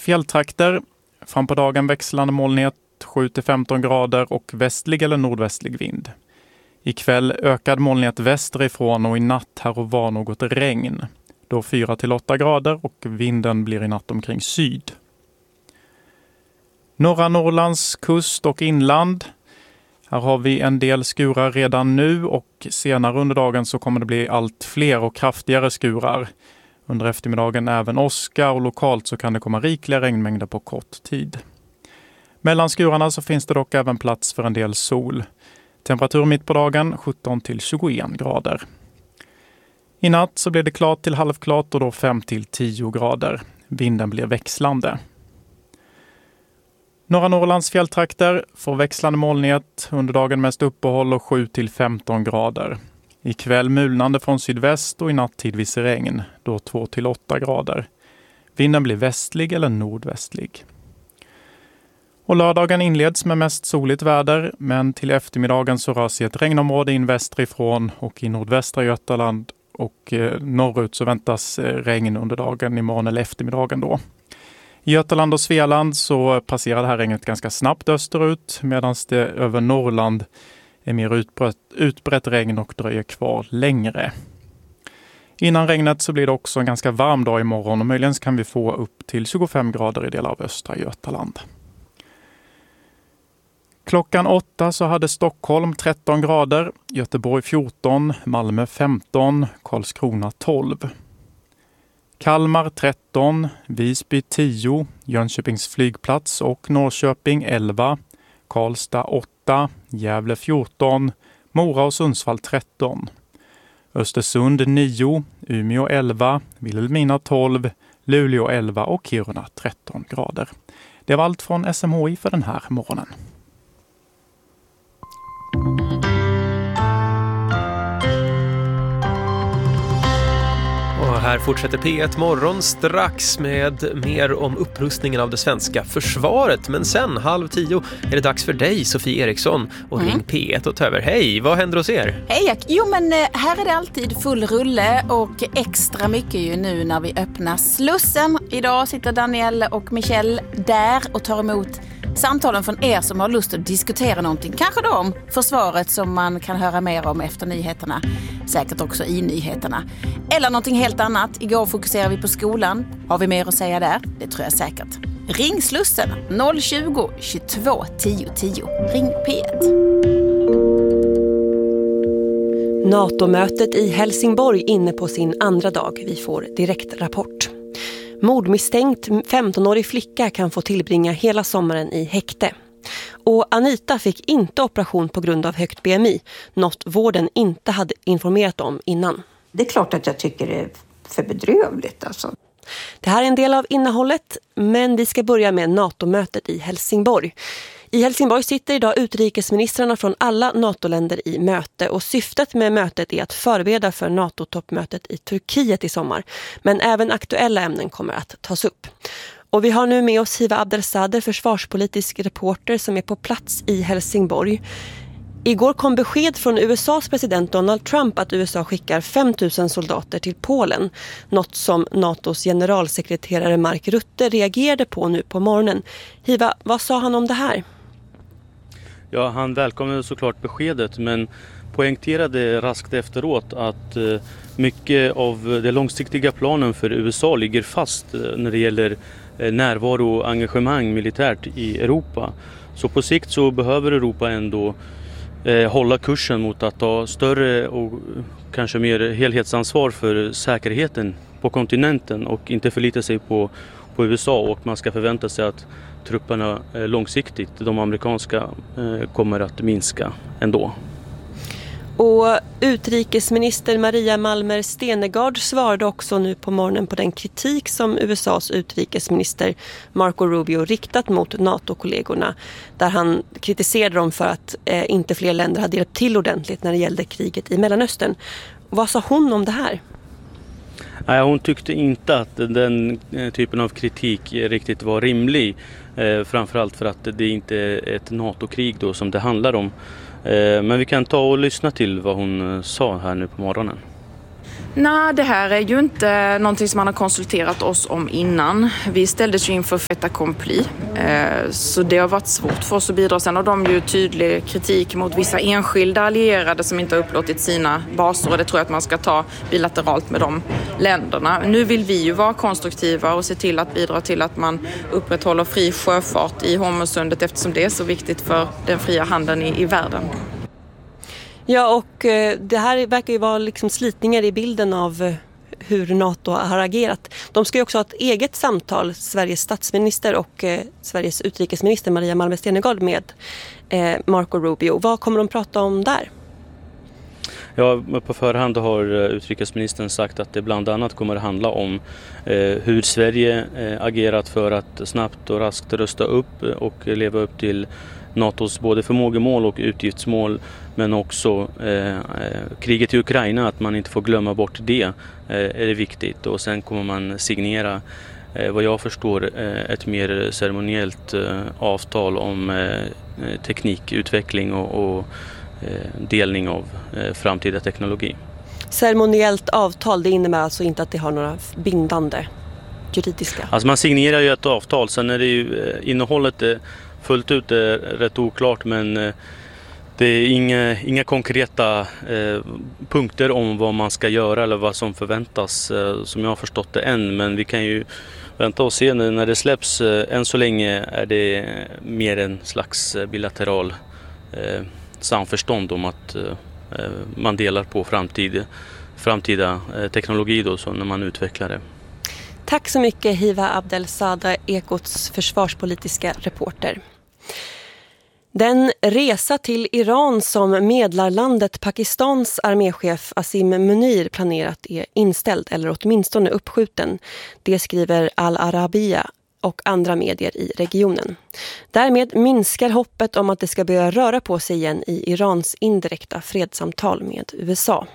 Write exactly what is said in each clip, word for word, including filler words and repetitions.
fjälltrakter. Fram på dagen växlande molnighet sju till femton grader och västlig eller nordvästlig vind. Ikväll ökad molnighet västerifrån och i natt här och var något regn. Då fyra till åtta grader och vinden blir i natt omkring syd. Norra Norrlands kust och inland. Här har vi en del skurar redan nu och senare under dagen så kommer det bli allt fler och kraftigare skurar. Under eftermiddagen även åska och lokalt så kan det komma rikliga regnmängder på kort tid. Mellan skurarna så finns det dock även plats för en del sol. Temperatur mitt på dagen sjutton till tjugoen grader. I natt så blir det klart till halvklart och då fem till tio grader. Vinden blir växlande. Norra Norrlands fjälltrakter får växlande molnighet, under dagen mest uppehåll och sju till femton grader. Ikväll mulnande från sydväst och i natt tidvis regn, då två till åtta grader. Vinden blir västlig eller nordvästlig. Och lördagen inleds med mest soligt väder, men till eftermiddagen så rör sig ett regnområde in västerifrån och i nordvästra Götaland och eh, norrut så väntas eh, regn under dagen imorgon eller eftermiddagen då. I Götaland och Svealand så passerar det här regnet ganska snabbt österut medan det över Norrland är mer utbrett, utbrett regn och dröjer kvar längre. Innan regnet så blir det också en ganska varm dag imorgon och möjligen kan vi få upp till tjugofem grader i delar av östra Götaland. Klockan åtta så hade Stockholm tretton grader, Göteborg fjorton, Malmö femton, Karlskrona tolv. Kalmar tretton, Visby tio, Jönköpings flygplats och Norrköping elva, Karlstad åtta, Gävle fjorton, Mora och Sundsvall tretton. Östersund nio, Umeå elva, Vilhelmina tolv, Luleå elva och Kiruna tretton grader. Det var allt från S M H I för den här morgonen. Och här fortsätter P ett morgon strax med mer om upprustningen av det svenska försvaret. Men sen, halv tio, är det dags för dig, Sofie Eriksson, och mm. Ring P ett och ta över. Hej, vad händer hos er? Hej Jack, jo men här är det alltid full rulle och extra mycket ju nu när vi öppnar Slussen. Idag sitter Daniel och Michelle där och tar emot samtalen från er som har lust att diskutera någonting. Kanske då om försvaret som man kan höra mer om efter nyheterna. Säkert också i nyheterna. Eller någonting helt annat. Igår fokuserar vi på skolan. Har vi mer att säga där? Det tror jag säkert. Ring Slussen noll tjugo, tjugotvå, tio tio. Ring P ett. NATO-mötet i Helsingborg inne på sin andra dag. Vi får direkt rapport. Mordmisstänkt femtonårig flicka kan få tillbringa hela sommaren i häkte. Och Anita fick inte operation på grund av högt B M I, något vården inte hade informerat om innan. Det är klart att jag tycker det är för bedrövligt alltså. Det här är en del av innehållet, men vi ska börja med NATO-mötet i Helsingborg. I Helsingborg sitter idag utrikesministrarna från alla NATO-länder i möte och syftet med mötet är att förbereda för NATO-toppmötet i Turkiet i sommar. Men även aktuella ämnen kommer att tas upp. Och vi har nu med oss Hiva Abdelsader, försvarspolitisk reporter som är på plats i Helsingborg. Igår kom besked från U S A:s president Donald Trump att U S A skickar fem tusen soldater till Polen. Något som NATOs generalsekreterare Mark Rutte reagerade på nu på morgonen. Hiva, vad sa han om det här? Ja, han välkomnade såklart beskedet men poängterade raskt efteråt att mycket av den långsiktiga planen för U S A ligger fast när det gäller närvaro och engagemang militärt i Europa. Så på sikt så behöver Europa ändå eh, hålla kursen mot att ta större och kanske mer helhetsansvar för säkerheten på kontinenten och inte förlita sig på, på U S A, och man ska förvänta sig att trupperna eh, långsiktigt, de amerikanska, eh, kommer att minska ändå. Och utrikesminister Maria Malmer Stenergard svarade också nu på morgonen på den kritik som U S A:s utrikesminister Marco Rubio riktat mot NATO-kollegorna. Där han kritiserade dem för att eh, inte fler länder hade hjälpt till ordentligt när det gällde kriget i Mellanöstern. Vad sa hon om det här? Nej, hon tyckte inte att den typen av kritik riktigt var rimlig. Eh, framförallt för att det inte är ett NATO-krig då som det handlar om. Men vi kan ta och lyssna till vad hon sa här nu på morgonen. Nej, det här är ju inte någonting som man har konsulterat oss om innan. Vi ställdes ju inför fait accompli, så det har varit svårt för oss att bidra. Sen har de ju tydlig kritik mot vissa enskilda allierade som inte har upplåtit sina baser, och det tror jag att man ska ta bilateralt med de länderna. Nu vill vi ju vara konstruktiva och se till att bidra till att man upprätthåller fri sjöfart i Hormuzsundet, eftersom det är så viktigt för den fria handeln i, i världen. Ja, och det här verkar ju vara liksom slitningar i bilden av hur NATO har agerat. De ska ju också ha ett eget samtal, Sveriges statsminister och eh, Sveriges utrikesminister Maria Malmö Stenergard med eh, Marco Rubio. Vad kommer de prata om där? Ja, på förhand har utrikesministern sagt att det bland annat kommer att handla om eh, hur Sverige eh, agerat för att snabbt och raskt rösta upp och leva upp till NATOs både förmågemål och utgiftsmål, men också eh, kriget i Ukraina, att man inte får glömma bort det, eh, är det viktigt. Och sen kommer man signera, eh, vad jag förstår, eh, ett mer ceremoniellt eh, avtal om eh, teknikutveckling och, och eh, delning av eh, framtida teknologi. Ceremoniellt avtal, det innebär alltså inte att det har några bindande juridiska? Alltså man signerar ju ett avtal, sen är det ju eh, innehållet eh, fullt ut är rätt oklart, men eh, det är inga, inga konkreta eh, punkter om vad man ska göra eller vad som förväntas, eh, som jag har förstått det än. Men vi kan ju vänta och se när det släpps. Eh, än så länge är det mer en slags bilateral eh, samförstånd om att eh, man delar på framtid, framtida eh, teknologi då, så när man utvecklar det. Tack så mycket Hiva Abdelsada, Ekots försvarspolitiska reporter. Den resa till Iran som medlarlandet Pakistans arméchef Asim Munir planerat är inställd eller åtminstone uppskjuten. Det skriver Al Arabiya och andra medier i regionen. Därmed minskar hoppet om att det ska börja röra på sig igen i Irans indirekta fredssamtal med U S A.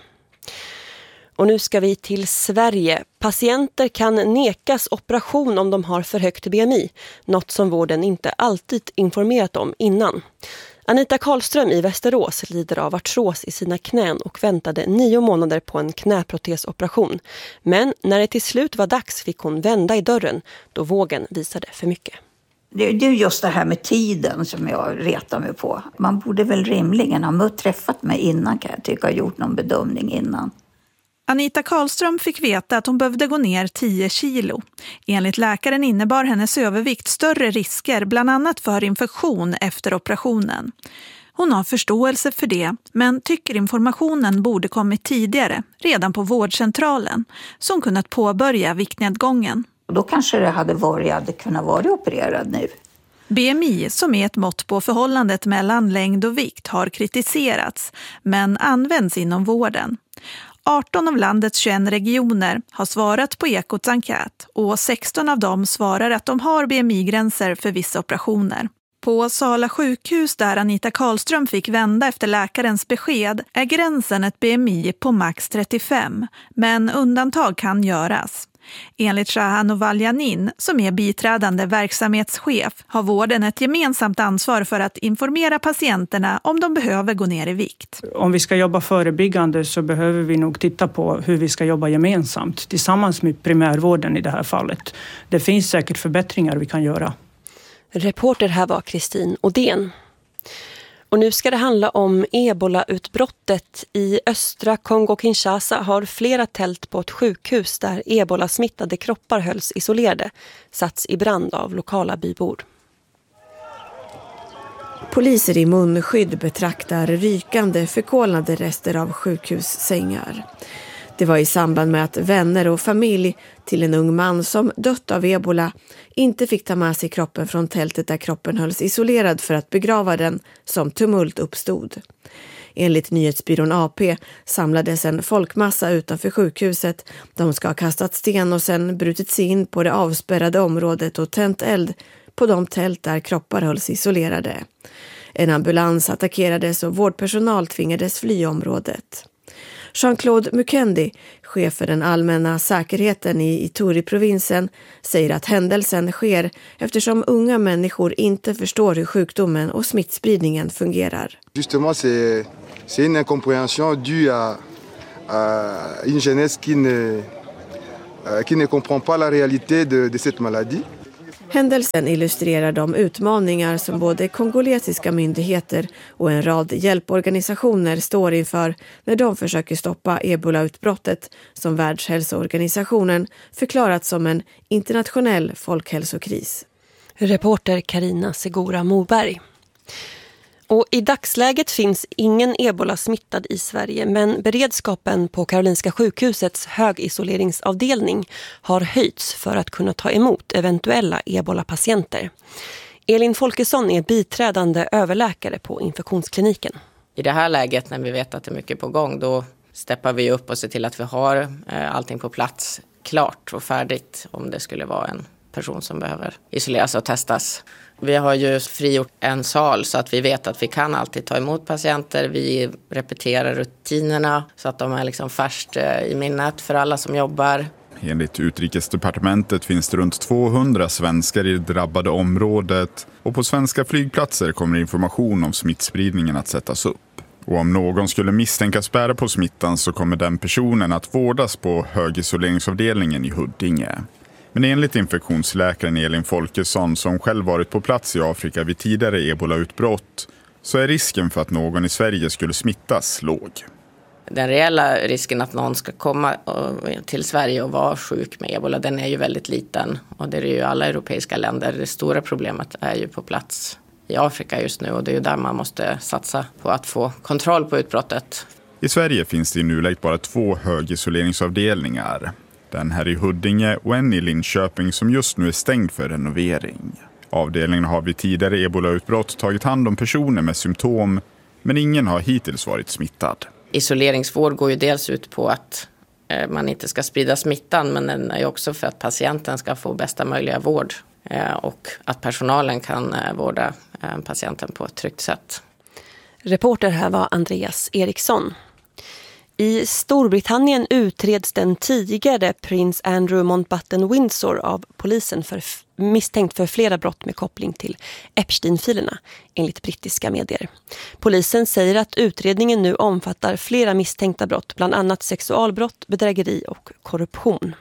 Och nu ska vi till Sverige. Patienter kan nekas operation om de har för högt B M I, något som vården inte alltid informerat om innan. Anita Karlström i Västerås lider av artros i sina knän och väntade nio månader på en knäprotesoperation. Men när det till slut var dags fick hon vända i dörren, då vågen visade för mycket. Det är just det här med tiden som jag retar mig på. Man borde väl rimligen ha mött träffat mig innan, kan jag tycka, och gjort någon bedömning innan. Anita Karlström fick veta att hon behövde gå ner tio kilo. Enligt läkaren innebar hennes övervikt större risker, bland annat för infektion efter operationen. Hon har förståelse för det, men tycker informationen borde kommit tidigare, redan på vårdcentralen, som kunnat påbörja viktnedgången. Då kanske det hade varit, hade kunnat vara opererad nu. B M I, som är ett mått på förhållandet mellan längd och vikt, har kritiserats, men används inom vården. arton av landets tjugoett regioner har svarat på Ekots enkät och sexton av dem svarar att de har B M I-gränser för vissa operationer. På Sala sjukhus, där Anita Karlström fick vända efter läkarens besked, är gränsen ett B M I på max trettiofem, men undantag kan göras. Enligt Shahan Ovaljanin, som är biträdande verksamhetschef, har vården ett gemensamt ansvar för att informera patienterna om de behöver gå ner i vikt. Om vi ska jobba förebyggande så behöver vi nog titta på hur vi ska jobba gemensamt tillsammans med primärvården i det här fallet. Det finns säkert förbättringar vi kan göra. Reporter här var Kristin Odén. Och nu ska det handla om Ebola-utbrottet. I östra Kongo-Kinshasa har flera tält på ett sjukhus där Ebola-smittade kroppar hölls isolerade satts i brand av lokala bybor. Poliser i munskydd betraktar rykande förkolnade rester av sjukhussängar. Det var i samband med att vänner och familj till en ung man som dött av Ebola inte fick ta med sig kroppen från tältet där kroppen hölls isolerad för att begrava den som tumult uppstod. Enligt nyhetsbyrån A P samlades en folkmassa utanför sjukhuset. De ska ha kastat sten och sen brutit sig in på det avspärrade området och tänt eld på de tält där kroppar hölls isolerade. En ambulans attackerades och vårdpersonal tvingades fly området. Jean-Claude Mukendi, chef för den allmänna säkerheten i Ituri-provinsen, säger att händelsen sker eftersom unga människor inte förstår hur sjukdomen och smittspridningen fungerar. Justement, c'est, c'est une incompréhension due à, à une jeunesse qui ne, qui ne comprend pas la réalité de, de cette maladie. Händelsen illustrerar de utmaningar som både kongolesiska myndigheter och en rad hjälporganisationer står inför när de försöker stoppa ebolautbrottet som Världshälsoorganisationen förklarat som en internationell folkhälsokris. Reporter Karina Segura Moberg. Och i dagsläget finns ingen ebola smittad i Sverige, men beredskapen på Karolinska sjukhusets högisoleringsavdelning har höjts för att kunna ta emot eventuella ebola-patienter. Elin Folkesson är biträdande överläkare på infektionskliniken. I det här läget när vi vet att det är mycket på gång, då steppar vi upp och ser till att vi har allting på plats klart och färdigt om det skulle vara en person som behöver isoleras och testas. Vi har ju frigjort en sal så att vi vet att vi kan alltid ta emot patienter. Vi repeterar rutinerna så att de är liksom färskt i minnet för alla som jobbar. Enligt Utrikesdepartementet finns det runt tvåhundra svenskar i det drabbade området och på svenska flygplatser kommer information om smittspridningen att sättas upp. Och om någon skulle misstänkas bära på smittan så kommer den personen att vårdas på högisoleringsavdelningen i Huddinge. Men enligt infektionsläkaren Elin Folkesson som själv varit på plats i Afrika vid tidigare ebolautbrott så är risken för att någon i Sverige skulle smittas låg. Den reella risken att någon ska komma till Sverige och vara sjuk med ebola, den är ju väldigt liten. Och det är ju alla europeiska länder. Det stora problemet är ju på plats i Afrika just nu och det är ju där man måste satsa på att få kontroll på utbrottet. I Sverige finns det i nuläget bara två högisoleringsavdelningar. Den här i Huddinge och en i Linköping som just nu är stängd för renovering. Avdelningen har vid tidigare ebolautbrott tagit hand om personer med symptom, men ingen har hittills varit smittad. Isoleringsvård går ju dels ut på att eh, man inte ska sprida smittan, men den är ju också för att patienten ska få bästa möjliga vård eh, och att personalen kan eh, vårda eh, patienten på ett tryggt sätt. Reporter här var Andreas Eriksson. I Storbritannien utreds den tidigare prins Andrew Mountbatten Windsor av polisen för f- misstänkt för flera brott med koppling till Epstein-filerna, enligt brittiska medier. Polisen säger att utredningen nu omfattar flera misstänkta brott, bland annat sexualbrott, bedrägeri och korruption.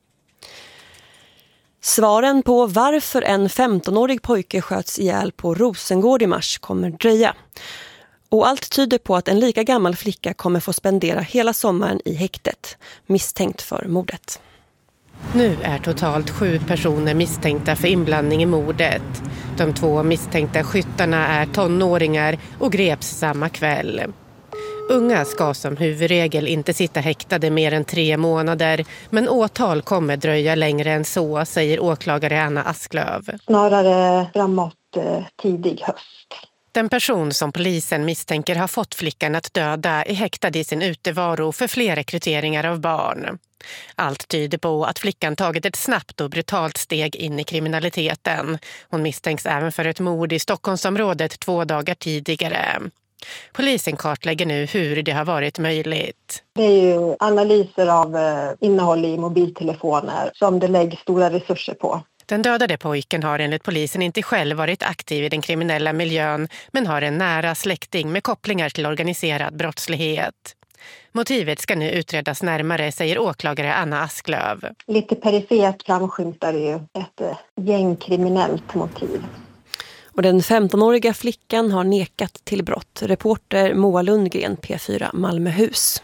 Svaren på varför en femtonårig pojke sköts ihjäl på Rosengård i mars kommer dröja. Och allt tyder på att en lika gammal flicka kommer få spendera hela sommaren i häktet, misstänkt för mordet. Nu är totalt sju personer misstänkta för inblandning i mordet. De två misstänkta skyttarna är tonåringar och greps samma kväll. Unga ska som huvudregel inte sitta häktade mer än tre månader, men åtal kommer dröja längre än så, säger åklagare Anna Asklöv. Snarare framåt tidig höst. Den person som polisen misstänker har fått flickan att döda är häktad i sin utevaro för fler rekryteringar av barn. Allt tyder på att flickan tagit ett snabbt och brutalt steg in i kriminaliteten. Hon misstänks även för ett mord i Stockholmsområdet två dagar tidigare. Polisen kartlägger nu hur det har varit möjligt. Det är ju analyser av innehåll i mobiltelefoner som det läggs stora resurser på. Den dödade pojken har enligt polisen inte själv varit aktiv i den kriminella miljön, men har en nära släkting med kopplingar till organiserad brottslighet. Motivet ska nu utredas närmare, säger åklagare Anna Asklöv. Lite perifert framskymtar ju ett gängkriminellt motiv. Och den femtonåriga flickan har nekat till brott. Reporter Moa Lundgren, P fyra Malmöhus.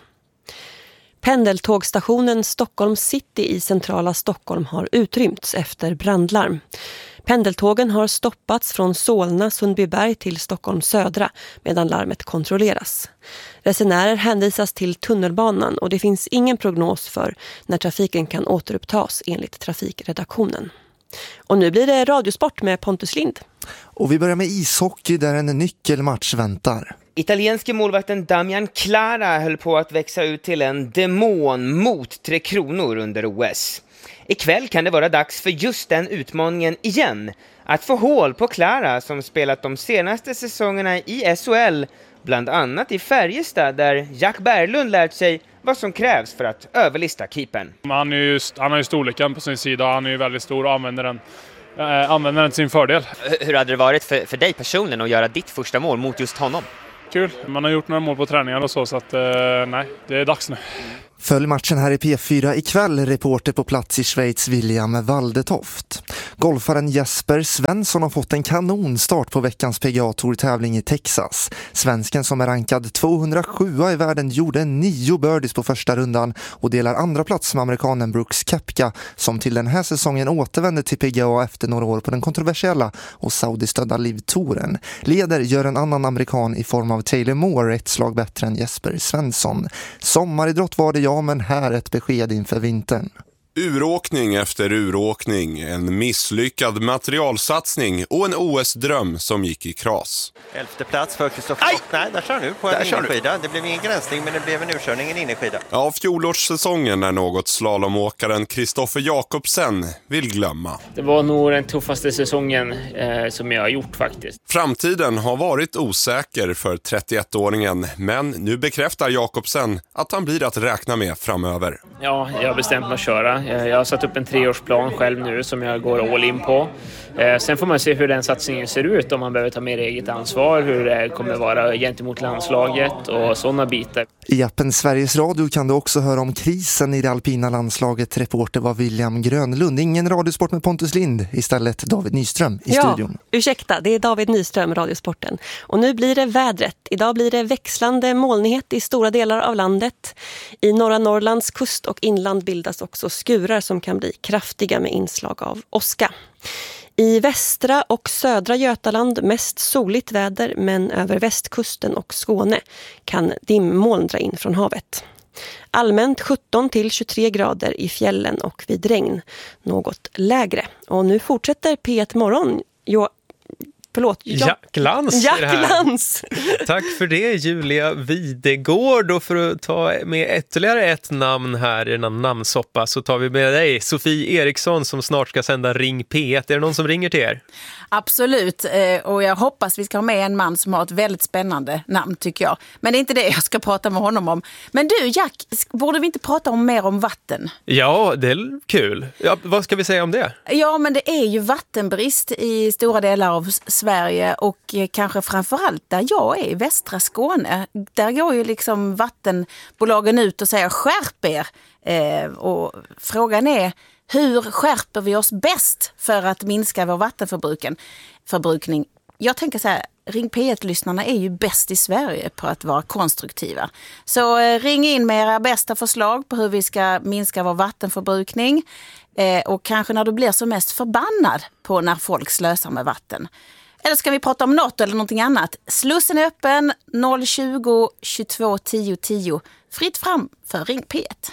Pendeltågstationen Stockholm City i centrala Stockholm har utrymts efter brandlarm. Pendeltågen har stoppats från Solna, Sundbyberg till Stockholm södra medan larmet kontrolleras. Resenärer hänvisas till tunnelbanan och det finns ingen prognos för när trafiken kan återupptas enligt trafikredaktionen. Och nu blir det radiosport med Pontus Lind. Och vi börjar med ishockey där en nyckelmatch väntar. Italienske målvakten Damian Clara höll på att växa ut till en demon mot Tre Kronor under O S. Ikväll kan det vara dags för just den utmaningen igen. Att få hål på Clara som spelat de senaste säsongerna i S H L, bland annat i Färjestad där Jack Berglund lärt sig vad som krävs för att överlista keepern. Han, är ju, han har ju storleken på sin sida, han är ju väldigt stor och använder den, äh, använder den till sin fördel. Hur hade det varit för, för dig personligen att göra ditt första mål mot just honom? kul. Man har gjort några mål på träningar och så, så att eh, nej, det är dags nu. Följ matchen här i P fyra ikväll, reporter på plats i Schweiz William Waldetoft. Golfaren Jesper Svensson har fått en kanonstart på veckans P G A-tour-tävling i Texas. Svensken som är rankad tvåhundrasju i världen gjorde nio birdies på första rundan och delar andra plats med amerikanen Brooks Koepka som till den här säsongen återvände till P G A efter några år på den kontroversiella och saudistödda Liv-touren. Leder gör en annan amerikan i form av Taylor Moore ett slag bättre än Jesper Svensson. Sommaridrott var det ja, men här ett besked inför vintern. Uråkning efter uråkning, en misslyckad materialsatsning och en O S-dröm som gick i kras. Elfte plats för Kristoffer. Nej, där kör nu på en innerskida. Det blev ingen gränsning, men det blev en urkörning, en innerskida. Ja, fjolårssäsongen är något slalomåkaren Kristoffer Jakobsen vill glömma. Det var nog den tuffaste säsongen eh, som jag har gjort faktiskt. Framtiden har varit osäker för trettioettåringen, men nu bekräftar Jakobsen att han blir att räkna med framöver. Ja, jag har bestämt mig att köra. Jag har satt upp en treårsplan själv nu som jag går all in på. Sen får man se hur den satsningen ser ut, om man behöver ta mer eget ansvar, hur det kommer vara gentemot landslaget och sådana bitar. I appen Sveriges Radio kan du också höra om krisen i det alpina landslaget. Reporter var William Grönlund. Ingen radiosport med Pontus Lind, istället David Nyström i ja, studion. Ursäkta, det är David Nyström, Radiosporten. Och nu blir det vädret. Idag blir det växlande molnighet i stora delar av landet. I norra Norrlands kust och inland bildas också skurar som kan bli kraftiga med inslag av åska. I västra och södra Götaland mest soligt väder, men över västkusten och Skåne kan dimmoln dra in från havet. Allmänt sjutton till tjugotre grader i fjällen och vid regn, något lägre. Och nu fortsätter P ett morgon. Jo, förlåt. Jag... Jack Lans. Jack Lans. Tack för det, Julia Videgård. Och för att ta med ytterligare ett namn här i den namnsoppa så tar vi med dig, Sofie Eriksson, som snart ska sända Ring P ett. Är det någon som ringer till er? Absolut, och jag hoppas vi ska ha med en man som har ett väldigt spännande namn, tycker jag. Men det är inte det jag ska prata med honom om. Men du, Jack, borde vi inte prata om mer om vatten? Ja, det är kul. Ja, vad ska vi säga om det? Ja, men det är ju vattenbrist i stora delar av Sverige och kanske framförallt där jag är, i västra Skåne. Där går ju liksom vattenbolagen ut och säger skärp er. Eh, och frågan är, hur skärper vi oss bäst för att minska vår vattenförbrukning? Jag tänker så här, Ring P ett-lyssnarna är ju bäst i Sverige på att vara konstruktiva. Så eh, ring in med era bästa förslag på hur vi ska minska vår vattenförbrukning. Eh, och kanske när du blir som mest förbannad på när folk slösar med vatten. Eller ska vi prata om något eller någonting annat? Slussen är öppen noll tjugo tjugotvå tio tio. Fritt fram för Ring P ett.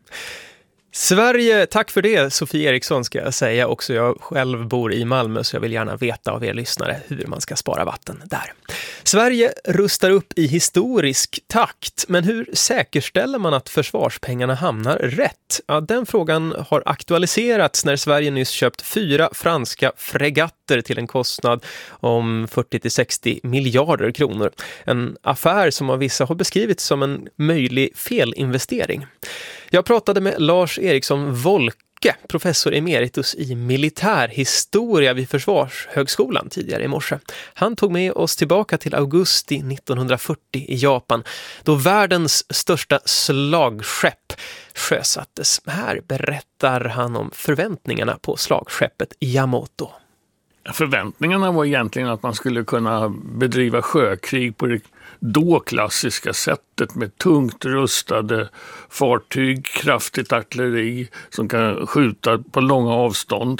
Sverige, tack för det Sofie Eriksson ska jag säga också. Jag själv bor i Malmö så jag vill gärna veta av er lyssnare hur man ska spara vatten där. Sverige rustar upp i historisk takt, men hur säkerställer man att försvarspengarna hamnar rätt? Ja, den frågan har aktualiserats när Sverige nyss köpt fyra franska fregatter till en kostnad om fyrtio till sextio miljarder kronor. En affär som av vissa har beskrivits som en möjlig felinvestering. Jag pratade med Lars Eriksson Wolke, professor emeritus i militärhistoria vid Försvarshögskolan tidigare i morse. Han tog med oss tillbaka till augusti nittonhundrafyrtio i Japan, då världens största slagskepp sjösattes. Här berättar han om förväntningarna på slagskeppet Yamato. Förväntningarna var egentligen att man skulle kunna bedriva sjökrig på det då klassiska sättet med tungt rustade fartyg, kraftigt artilleri som kan skjuta på långa avstånd.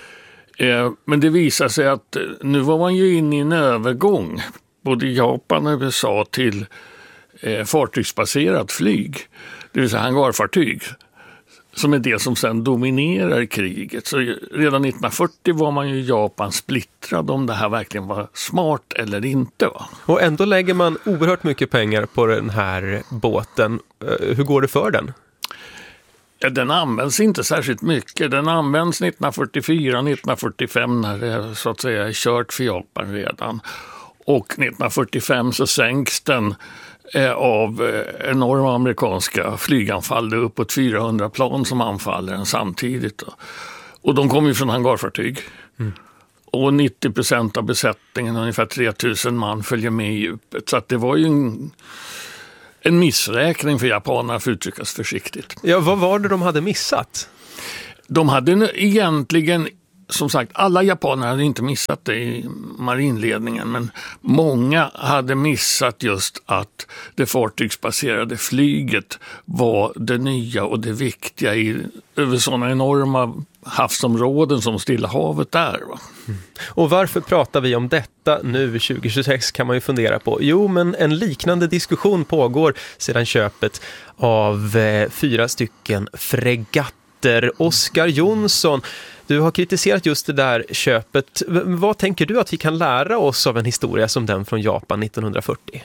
Men det visar sig att nu var man ju inne i en övergång, både Japan och U S A, till fartygsbaserat flyg, det vill säga hangarfartyg, som är det som sedan dominerar kriget. Så redan nittonhundrafyrtio var man ju Japan splittrad om det här verkligen var smart eller inte. Va? Och ändå lägger man oerhört mycket pengar på den här båten. Hur går det för den? Ja, den används inte särskilt mycket. Den används nittonhundrafyrtiofyra nittonhundrafyrtiofem när det så att säga är kört för Japan redan. Och nittonhundrafyrtiofem så sänks den av enorma amerikanska flyganfall. Det är uppåt fyrahundra plan som anfaller den samtidigt. Och de kommer ju från hangarfartyg. Mm. Och nittio procent av besättningen, ungefär tre tusen man, följer med i djupet. Så att det var ju en, en missräkning för japanerna, för att uttryckas försiktigt. Ja, vad var det de hade missat? De hade egentligen, som sagt, alla japaner hade inte missat det i marinledningen, men många hade missat just att det fartygsbaserade flyget var det nya och det viktiga i, över sådana enorma havsområden som Stilla havet är. Va? Mm. Och varför pratar vi om detta nu tjugo tjugosex, kan man ju fundera på. Jo, men en liknande diskussion pågår sedan köpet av eh, fyra stycken fregatter. Oskar Jonsson, du har kritiserat just det där köpet. V- vad tänker du att vi kan lära oss av en historia som den från Japan nittonhundrafyrtio?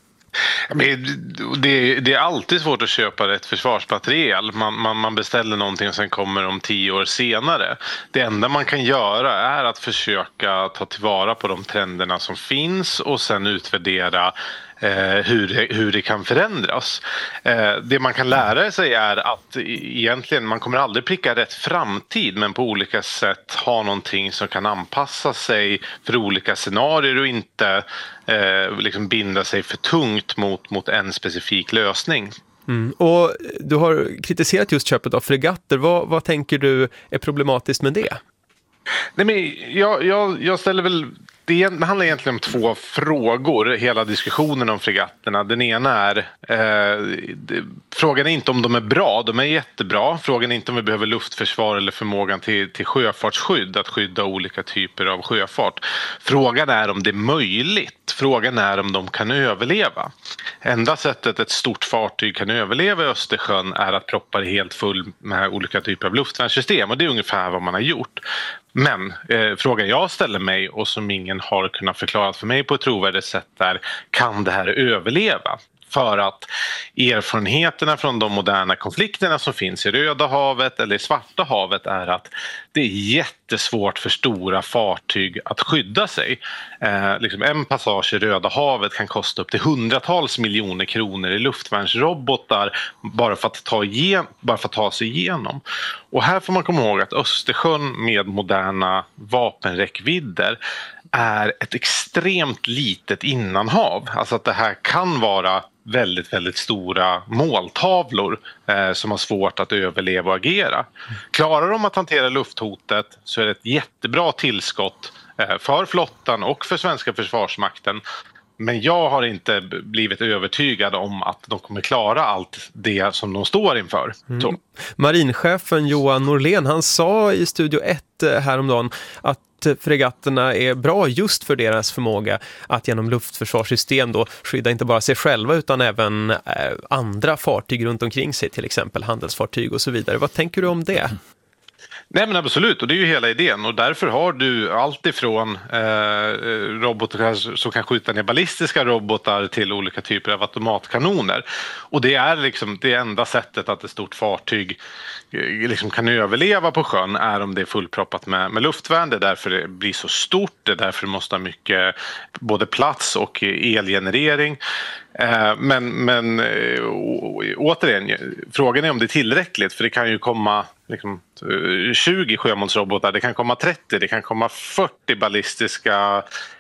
Det, det är alltid svårt att köpa rätt försvarsmateriel. Man, man, man beställer någonting och sen kommer om tio år senare. Det enda man kan göra är att försöka ta tillvara på de trenderna som finns och sen utvärdera eh, hur, det, hur det kan förändras. Eh, det man kan lära sig är att egentligen man kommer aldrig pricka rätt framtid, men på olika sätt ha någonting som kan anpassa sig för olika scenarier och inte eh, liksom binda sig för tungt mot, mot en specifik lösning. Mm. Och du har kritiserat just köpet av fregatter. Vad, vad tänker du är problematiskt med det? Nej, men jag, jag, jag ställer väl... Det handlar egentligen om två frågor, hela diskussionen om fregatterna. Den ena är, eh, det, frågan är inte om de är bra, de är jättebra. Frågan är inte om vi behöver luftförsvar eller förmågan till, till sjöfartsskydd, att skydda olika typer av sjöfart. Frågan är om det är möjligt, frågan är om de kan överleva. Enda sättet ett stort fartyg kan överleva i Östersjön är att proppa det helt full med olika typer av luftvärnssystem, och det är ungefär vad man har gjort. Men eh, frågan jag ställer mig och som ingen har kunnat förklara för mig på ett trovärdigt sätt är, kan det här överleva? För att erfarenheterna från de moderna konflikterna som finns i Röda havet eller i Svarta havet är att det är jättesvårt för stora fartyg att skydda sig. Eh, liksom en passage i Röda havet kan kosta upp till hundratals miljoner kronor i luftvärnsrobotar bara för att ta, igen, bara för att ta sig igenom. Och här får man komma ihåg att Östersjön med moderna vapenräckvidder är ett extremt litet innanhav. Alltså att det här kan vara väldigt, väldigt stora måltavlor eh, som har svårt att överleva och agera. Klarar de att hantera lufthotet så är det ett jättebra tillskott eh, för flottan och för svenska försvarsmakten. Men jag har inte blivit övertygad om att de kommer klara allt det som de står inför. Mm. Marinchefen Johan Norlén, han sa i Studio ett häromdagen att fregatterna är bra just för deras förmåga att genom luftförsvarssystem då skydda inte bara sig själva utan även eh, andra fartyg runt omkring sig, till exempel handelsfartyg och så vidare. Vad tänker du om det? Nej, men absolut, och det är ju hela idén, och därför har du allt ifrån eh, robotar som kan skjuta ner ballistiska robotar till olika typer av automatkanoner. Och det är liksom det enda sättet att ett stort fartyg eh, liksom kan överleva på sjön är om det är fullproppat med, med luftvärn. Det är därför det blir så stort, det är därför det måste ha mycket både plats och elgenerering. Eh, men men eh, återigen, frågan är om det är tillräckligt, för det kan ju komma liksom, tjugo sjömålsrobotar, det kan komma trettio, det kan komma fyrtio ballistiska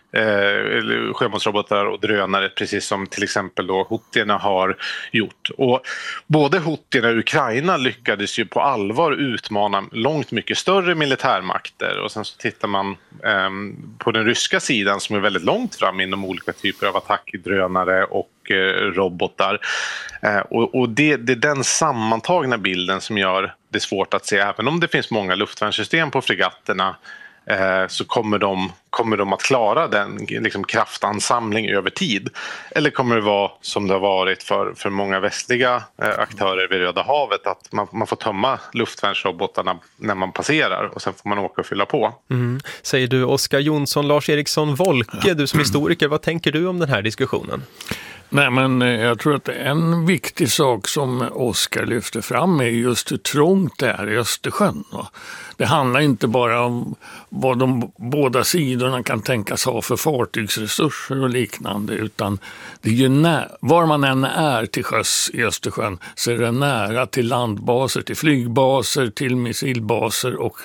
eh, sjömålsrobotar och drönare, precis som till exempel då Houthierna har gjort. Och både Houthierna och Ukraina lyckades ju på allvar utmana långt mycket större militärmakter, och sen så tittar man eh, på den ryska sidan som är väldigt långt fram inom olika typer av attackdrönare och robotar. Och, och det, det är den sammantagna bilden som gör det svårt att se, även om det finns många luftvärnssystem på fregatterna, eh, så kommer de, kommer de att klara den liksom, kraftansamling över tid. Eller kommer det vara som det har varit för, för många västliga eh, aktörer vid Röda havet, att man, man får tömma luftvärnsrobotarna när man passerar och sen får man åka och fylla på. Mm. Säger du Oskar Jonsson, Lars Eriksson Wolke, du som historiker, vad tänker du om den här diskussionen? Nej, men jag tror att en viktig sak som Oskar lyfter fram är just hur trångt det är i Östersjön. Det handlar inte bara om vad de båda sidorna kan tänkas ha för fartygsresurser och liknande, utan det är ju nä- var man än är till sjöss i Östersjön så är det nära till landbaser, till flygbaser, till missilbaser och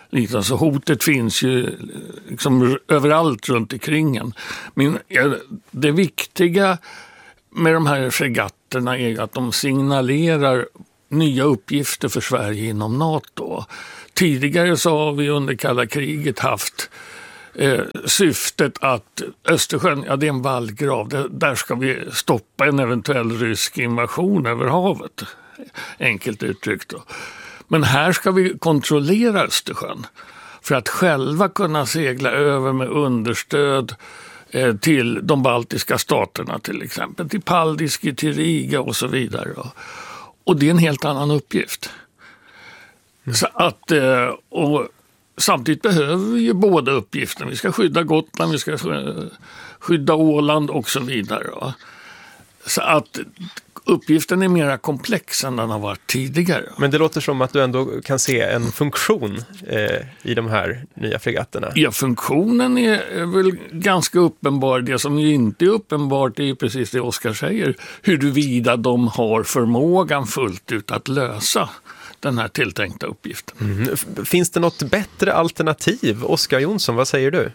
Lite, så hotet finns ju liksom överallt runt omkring en. Men det viktiga med de här fregatterna är att de signalerar nya uppgifter för Sverige inom NATO. Tidigare så har vi under kalla kriget haft eh, syftet att Östersjön, ja det är en vallgrav, det, där ska vi stoppa en eventuell rysk invasion över havet. Enkelt uttryckt då. Men här ska vi kontrollera Östersjön för att själva kunna segla över med understöd eh, till de baltiska staterna till exempel, till Paldiski, till Riga och så vidare. Och det är en helt annan uppgift. Mm. Så att, eh, och samtidigt behöver vi ju båda uppgifterna. Vi ska skydda Gotland, vi ska skydda Åland och så vidare. Så att uppgiften är mer komplex än den har varit tidigare. Men det låter som att du ändå kan se en funktion eh, i de här nya fregatterna. Ja, funktionen är väl ganska uppenbar. Det som ju inte är uppenbart är ju precis det Oskar säger. Huruvida de har förmågan fullt ut att lösa den här tilltänkta uppgiften. Mm. Finns det något bättre alternativ? Oskar Jonsson, vad säger du?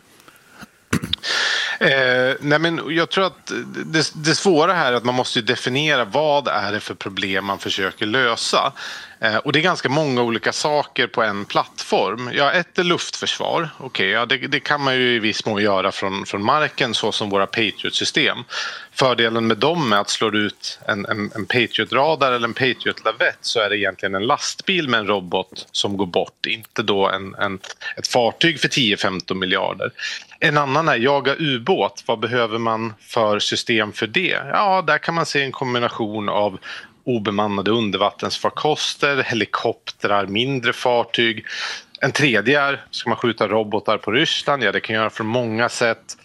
Eh, nej men jag tror att det, det svåra här är att man måste definiera vad är det för problem man försöker lösa. Eh, och det är ganska många olika saker på en plattform. Ja, ett är luftförsvar. Okej, okay, ja, det, det kan man ju i viss mån göra från, från marken så som våra Patriot-system. Fördelen med dem är att slå ut en, en, en Patriot-radar eller en Patriot-lavett så är det egentligen en lastbil med en robot som går bort. Inte då en, en, ett fartyg för tio till femton miljarder. En annan är jaga ubåt. Vad behöver man för system för det? Ja, där kan man se en kombination av obemannade undervattensfarkoster, helikoptrar, mindre fartyg. En tredje är, ska man skjuta robotar på Ryssland? Ja, det kan göra från många sätt.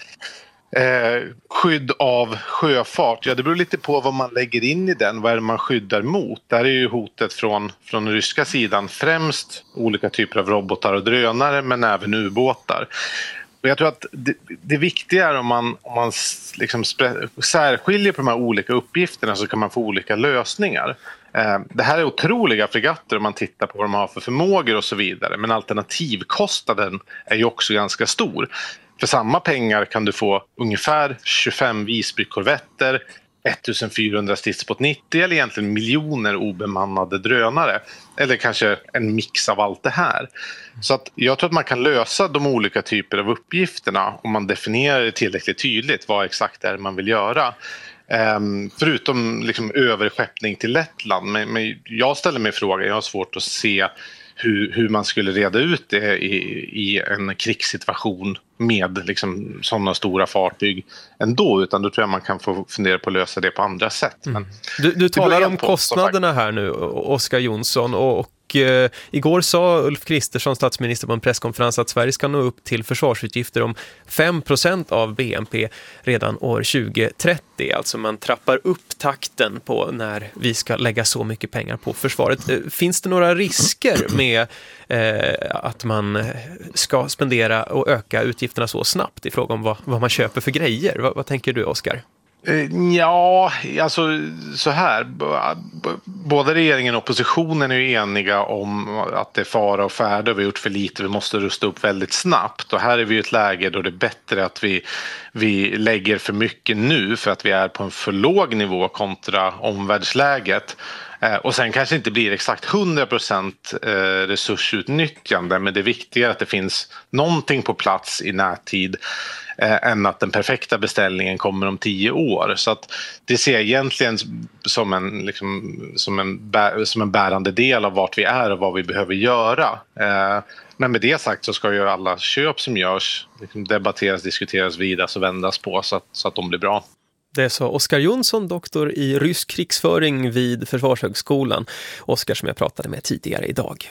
Eh, skydd av sjöfart, ja det beror lite på vad man lägger in i den, vad är det man skyddar mot. Där är ju hotet från, från den ryska sidan främst olika typer av robotar och drönare men även ubåtar. Och jag tror att det, det viktiga är om man, om man liksom särskiljer på de här olika uppgifterna så kan man få olika lösningar. Eh, det här är otroliga fregatter om man tittar på vad de har för förmågor och så vidare, men alternativkostnaden är ju också ganska stor. För samma pengar kan du få ungefär tjugofem Visby-korvetter, fjortonhundra stridsbåt nittio eller egentligen miljoner obemannade drönare. Eller kanske en mix av allt det här. Så att jag tror att man kan lösa de olika typer av uppgifterna om man definierar det tillräckligt tydligt vad exakt det är man vill göra. Um, förutom liksom överskeppning till Lettland. Men, men jag ställer mig frågan, jag har svårt att se hur, hur man skulle reda ut det i, i en krigssituation med liksom sådana stora fartyg ändå, utan då tror jag man kan få fundera på att lösa det på andra sätt. Men du du talar om kostnaderna här nu, Oskar Jonsson, och, och eh, igår sa Ulf Kristersson, statsminister, på en presskonferens att Sverige ska nå upp till försvarsutgifter om fem procent av B N P redan år tjugo trettio. Alltså man trappar upp takten på när vi ska lägga så mycket pengar på försvaret. Eh, finns det några risker med eh, att man ska spendera och öka utgifterna så snabbt i fråga om vad, vad man köper för grejer? Vad, vad tänker du, Oskar? Ja, alltså så här. Både regeringen och oppositionen är ju eniga om att det är fara och färde. Vi har gjort för lite, vi måste rusta upp väldigt snabbt. Och här är vi i ett läge då det är bättre att vi, vi lägger för mycket nu för att vi är på en för låg nivå kontra omvärldsläget. Och sen kanske inte blir exakt hundra procent resursutnyttjande, men det är viktigare att det finns någonting på plats i närtid än att den perfekta beställningen kommer om tio år. Så att det ser jag egentligen som en, liksom, som en, bär, som en bärande del av vart vi är och vad vi behöver göra. Men med det sagt så ska ju alla köp som görs liksom debatteras, diskuteras, vidas och vändas på så att, så att de blir bra. Det sa Oskar Jonsson, doktor i rysk krigsföring vid Försvarshögskolan. Oskar som jag pratade med tidigare idag.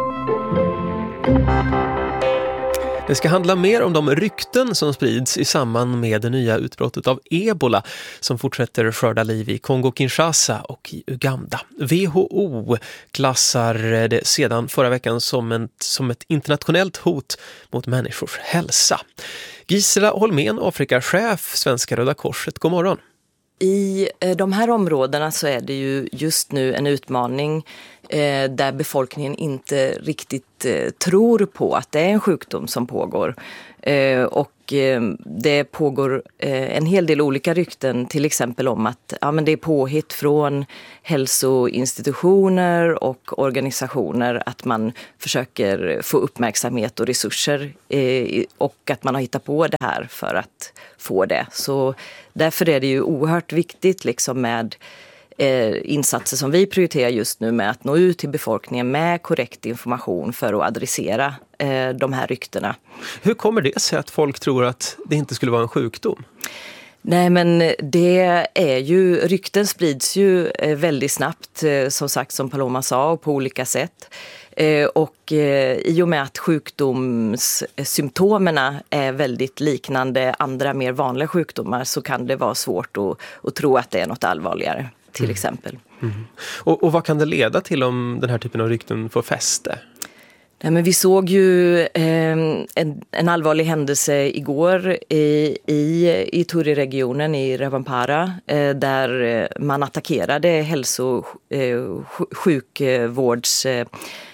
Det ska handla mer om de rykten som sprids i samband med det nya utbrottet av ebola som fortsätter skörda liv i Kongo-Kinshasa och i Uganda. W H O klassar det sedan förra veckan som, en, som ett internationellt hot mot människors hälsa. Gisela Holmén, Afrikachef, Svenska Röda Korset. God morgon. I de här områdena så är det ju just nu en utmaning eh, där befolkningen inte riktigt eh, tror på att det är en sjukdom som pågår. Eh, och eh, det pågår eh, en hel del olika rykten, till exempel om att ja, men det är påhitt från hälsoinstitutioner och organisationer att man försöker få uppmärksamhet och resurser eh, och att man har hittat på det här för att få det. Så därför är det ju oerhört viktigt liksom med Eh, insatser som vi prioriterar just nu med att nå ut till befolkningen med korrekt information för att adressera eh, de här ryktena. Hur kommer det sig att folk tror att det inte skulle vara en sjukdom? Nej, men det är ju, rykten sprids ju eh, väldigt snabbt, eh, som sagt, som Paloma sa, och på olika sätt. Eh, och eh, i och med att sjukdomssymptomerna är väldigt liknande andra mer vanliga sjukdomar så kan det vara svårt att, att tro att det är något allvarligare. Till exempel. Mm. Och, och vad kan det leda till om den här typen av rykten får fäste? Nej, men vi såg ju eh, en, en allvarlig händelse igår i, i, i Turi-regionen i Ravampara eh, där man attackerade hälso- eh, sjukvårdstält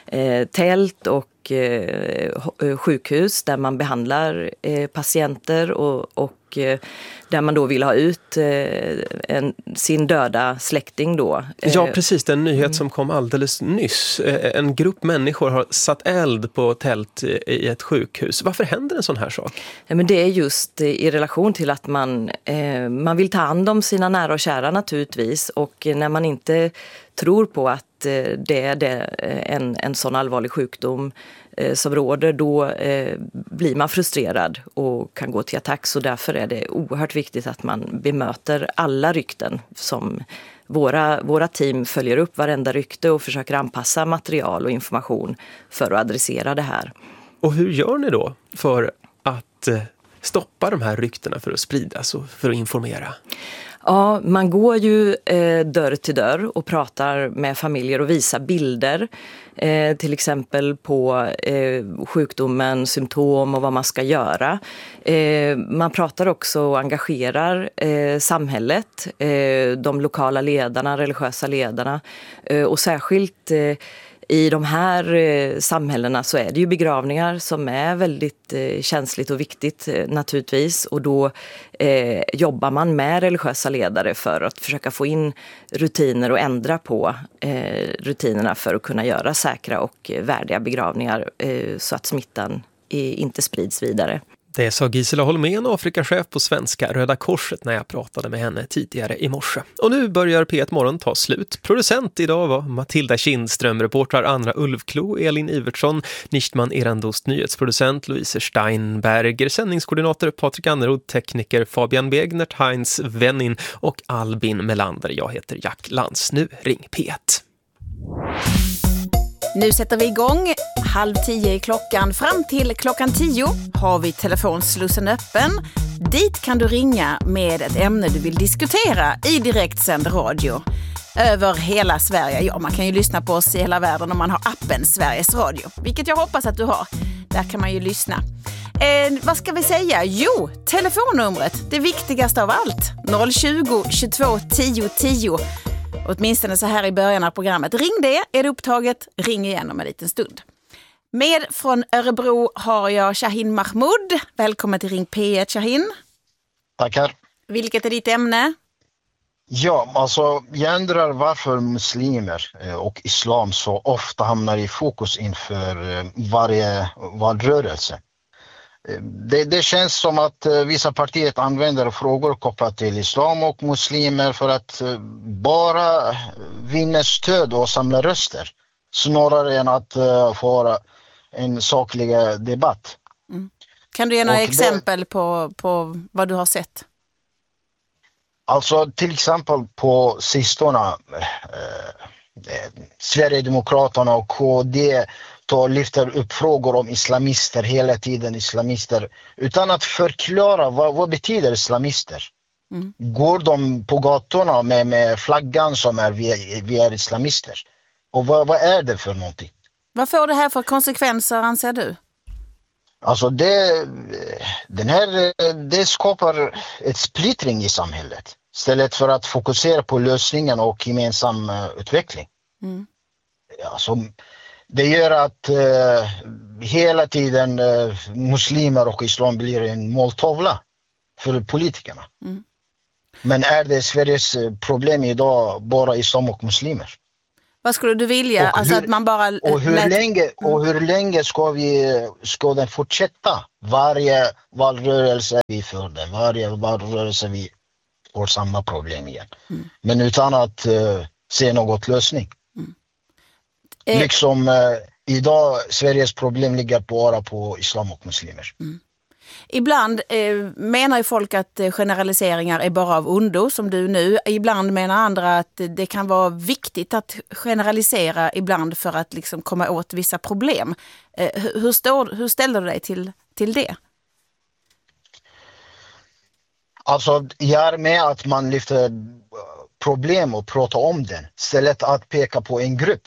eh, och eh, sjukhus där man behandlar eh, patienter och, och där man då vill ha ut eh, en, sin döda släkting då. Ja, precis. Den nyhet som kom alldeles nyss. En grupp människor har satt eld på tält i ett sjukhus. Varför händer en sån här sak? Ja, men det är just i relation till att man, eh, man vill ta hand om sina nära och kära naturligtvis. Och när man inte tror på att det är det, en, en sån allvarlig sjukdom eh, som råder, då eh, blir man frustrerad och kan gå till attack. Så därför är det oerhört viktigt att man bemöter alla rykten som våra, våra team följer upp varenda rykte och försöker anpassa material och information för att adressera det här. Och hur gör ni då för att eh, stoppa de här ryktena för att spridas och för att informera? Ja, man går ju eh, dörr till dörr och pratar med familjer och visar bilder. Eh, till exempel på eh, sjukdomen, symptom och vad man ska göra. Eh, man pratar också och engagerar eh, samhället, eh, de lokala ledarna, religiösa ledarna eh, och särskilt eh, i de här eh, samhällena så är det ju begravningar som är väldigt eh, känsligt och viktigt eh, naturligtvis. Och då eh, jobbar man med religiösa ledare för att försöka få in rutiner och ändra på eh, rutinerna för att kunna göra säkra och eh, värdiga begravningar eh, så att smittan eh, inte sprids vidare. Det sa Gisela Holmén, Afrikachef på Svenska Röda Korset, när jag pratade med henne tidigare i morse. Och nu börjar P ett Morgon ta slut. Producent idag var Matilda Kindström, reportrar Anna Ulfklo, Elin Ivertsson, Nishtman Erandost, nyhetsproducent Louise Steinberger, sändningskoordinator Patrik Annerud, tekniker Fabian Begnert, Heinz Wennin och Albin Melander. Jag heter Jack Lantz. Nu ring P ett. Nu sätter vi igång. Halv tio i klockan. Fram till klockan tio har vi telefonslussen öppen. Dit kan du ringa med ett ämne du vill diskutera i direktsänd radio. Över hela Sverige. Ja, man kan ju lyssna på oss i hela världen om man har appen Sveriges Radio. Vilket jag hoppas att du har. Där kan man ju lyssna. Eh, vad ska vi säga? Jo, telefonnumret. Det viktigaste av allt. noll tjugo, tjugotvå, tio, tio. Åtminstone så här i början av programmet. Ring det, är det upptaget, ring igen om en liten stund. Med från Örebro har jag Shahin Mahmoud. Välkommen till Ring P ett, Shahin. Tackar. Vilket är ditt ämne? Ja, alltså jag undrar varför muslimer och islam så ofta hamnar i fokus inför varje valrörelse. Det, det känns som att vissa partier använder frågor kopplat till islam och muslimer för att bara vinna stöd och samla röster snarare än att få en saklig debatt. Mm. Kan du ge några och exempel det, på, på vad du har sett? Alltså till exempel på sistone eh, Sverigedemokraterna och K D tar, lyfter upp frågor om islamister hela tiden, islamister utan att förklara vad, vad betyder islamister. Mm. Går de på gatorna med, med flaggan som är vi, vi är islamister? Och vad, vad är det för någonting? Vad får det här för konsekvenser, anser du? Alltså det, den här, det skapar ett splittring i samhället istället för att fokusera på lösningen och gemensam utveckling. Mm. alltså, det gör att eh, hela tiden eh, muslimer och islam blir en måltavla för politikerna. Mm. Men är det Sveriges problem idag bara islam och muslimer? Vad skulle du vilja? Och alltså hur, att man bara och, hur lät... länge, och hur länge ska, vi, ska den fortsätta? Varje valrörelse vi för den, varje valrörelse vi får samma problem igen. Mm. Men utan att uh, se något lösning. Mm. Eh. Liksom uh, idag Sveriges problem ligger bara på islam och muslimer. Mm. Ibland eh, menar ju folk att generaliseringar är bara av ondo, som du nu. Ibland menar andra att det kan vara viktigt att generalisera ibland för att liksom komma åt vissa problem. Eh, hur, står, hur ställer du dig till, till det? Alltså, jag är med att man lyfter problem och pratar om den. Istället att peka på en grupp.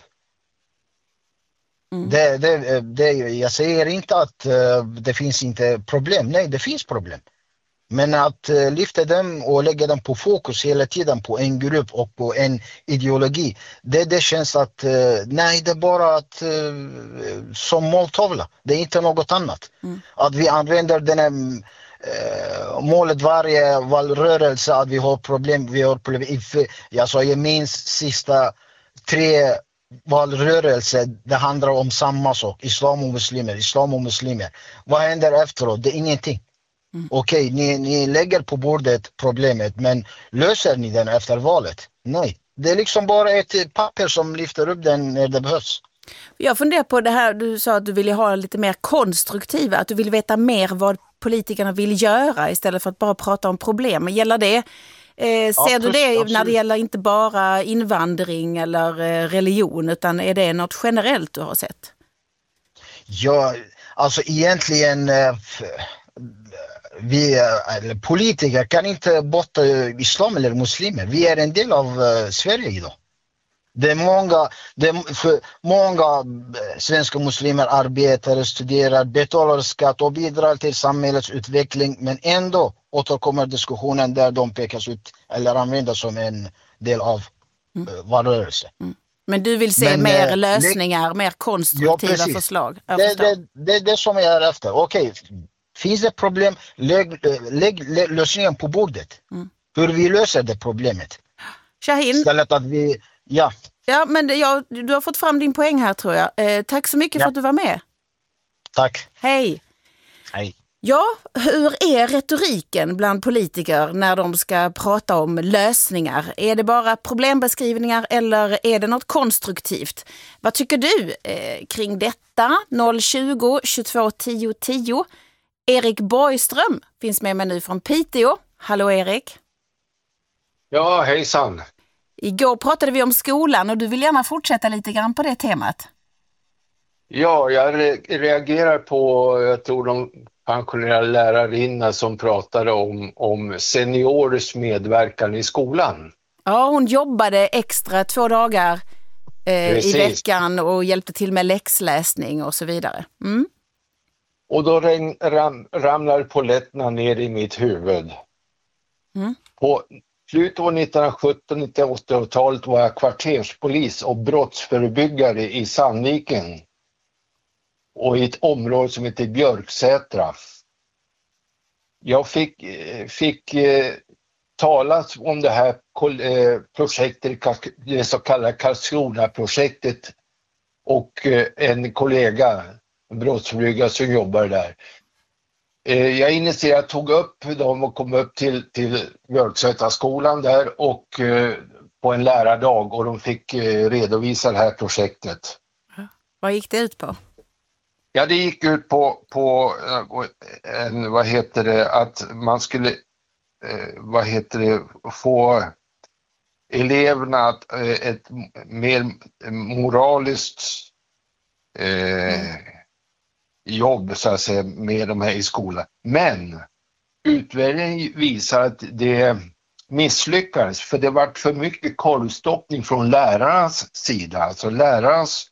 Mm. Det, det, det, jag säger inte att uh, det finns inte problem. Nej, det finns problem. Men att uh, lyfta dem och lägga dem på fokus hela tiden på en grupp och på en ideologi. Det, det känns att uh, nej, det är bara att, uh, som måltavla. Det är inte något annat. Mm. Att vi använder den här uh, målet varje valrörelse att vi har problem. Vi har problem. Alltså, jag minns sista tre valrörelse, det handlar om samma sak. Islam och muslimer, islam och muslimer. Vad händer efteråt? Det är ingenting. Mm. Okej, okay, ni, ni lägger på bordet problemet, men löser ni den efter valet? Nej. Det är liksom bara ett papper som lyfter upp den när det behövs. Jag funderar på det här, du sa att du ville ha lite mer konstruktiva, att du vill veta mer vad politikerna vill göra istället för att bara prata om problem. Gäller det? Eh, ser ja, du det absolut. När det gäller inte bara invandring eller eh, religion, utan är det något generellt du har sett? Ja, alltså egentligen eh, vi eller politiker kan inte borta islam eller muslimer. Vi är en del av eh, Sverige idag. Det är många, det är för många svenska muslimer arbetar, studerar, betalar skatt och bidrar till samhällets utveckling, men ändå återkommer diskussionen där de pekas ut eller användas som en del av mm. uh, valrörelse. Mm. Men du vill se men, mer äh, lösningar, det, mer konstruktiva ja, förslag? Det, det, det är det som jag är efter. Okej, okay. Finns det problem, lägg, lägg, lägg lösningen på bordet. Mm. Hur vi löser det problemet. Shahin? Istället att vi, ja. Ja, men jag, du har fått fram din poäng här, tror jag. Eh, tack så mycket ja. för att du var med. Tack. Hej. Hej. Ja, hur är retoriken bland politiker när de ska prata om lösningar? Är det bara problembeskrivningar eller är det något konstruktivt? Vad tycker du eh, kring detta? noll tjugo, tjugotvå, tio, tio. Erik Borgström finns med mig nu från Piteå. Hallå Erik. Ja, hejsan. Igår pratade vi om skolan och du vill gärna fortsätta lite grann på det temat. Ja, jag re- reagerar på, jag tror de pensionerade lärarinna som pratade om, om seniorers medverkan i skolan. Ja, hon jobbade extra två dagar eh, i veckan och hjälpte till med läxläsning och så vidare. Mm. Och då ram, ram, ramlar polletterna ner i mitt huvud. Mm. På slutet av nittonhundrasjutton nittonhundraåttiotalet var jag kvarterspolis och brottsförebyggare i Sandviken och i ett område som heter Björksätra. Jag fick, fick eh, talas om det här eh, projektet, det så kallade Karlskrona-projektet, och eh, en kollega, en brottsförebyggare som jobbar där. Eh, jag initierade, tog upp dem och kom upp till, till Björksätra skolan där och eh, på en lärardag, och de fick eh, redovisa det här projektet. Vad gick det ut på? Ja, det gick ut på, på en, vad heter det, att man skulle eh, vad heter det, få eleverna att eh, ett mer moraliskt eh, mm. jobb, så att säga, med de här i skolan. Men utvärderingen visar att det misslyckades, för det var för mycket korvstoppning från lärarnas sida. Alltså lärarnas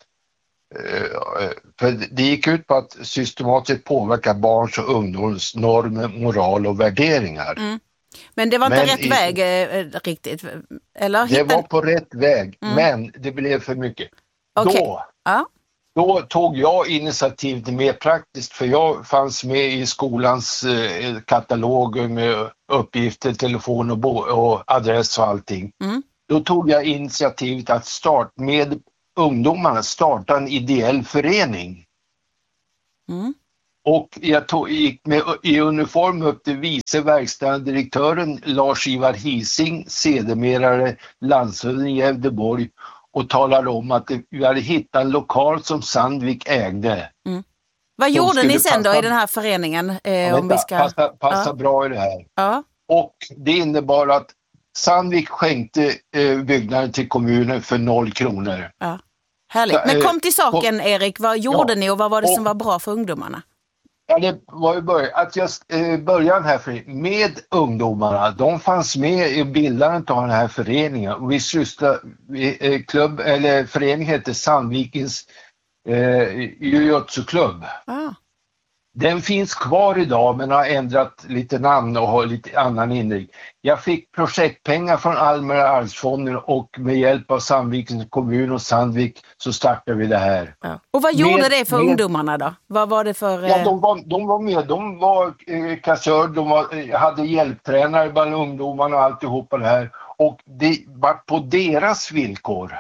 För det gick ut på att systematiskt påverka barns och ungdomars normer, moral och värderingar. Mm. Men det var inte men rätt i, väg eh, riktigt, eller? Det var på rätt väg, mm. men det blev för mycket. Okay. Då, ja. då tog jag initiativet mer praktiskt, för jag fanns med i skolans eh, katalog med uppgifter, telefon och, bo- och adress och allting. Mm. Då tog jag initiativet att starta med ungdomarna, starta en ideell förening. Mm. Och jag tog, gick med, i uniform upp till vice verkställande direktören Lars-Ivar Hising, sedermera landshövding i Gävleborg, och talade om att vi hade hittat en lokal som Sandvik ägde. Mm. Vad Som gjorde ni sen passa, då i den här föreningen? Eh, ja, om vi ska... Passa, passa ja. bra i det här. Ja. Och det innebar att Sandvik skänkte eh, byggnaden till kommunen för noll kronor. Ja. Härligt. Men kom till saken, Erik. Vad gjorde ja, ni och vad var det och, som var bra för ungdomarna? Ja, det var ju början, att just eh, början här för, med ungdomarna. De fanns med i bildandet av den här föreningen. Och vi sysslade, eh, klubb, eller föreningen heter Sandvikens eh, jujutsu-klubb. Ah. Den finns kvar idag men har ändrat lite namn och har lite annan inriktning. Jag fick projektpengar från Allmänna arvsfonden och med hjälp av Sandvikens kommun och Sandvik så startade vi det här. Ja. Och vad gjorde med, det för med, ungdomarna då? Vad var det för... Ja, de var, de var med. De var eh, kassör, de var, hade hjälptränare bland ungdomarna och alltihopa det här. Och det var på deras villkor.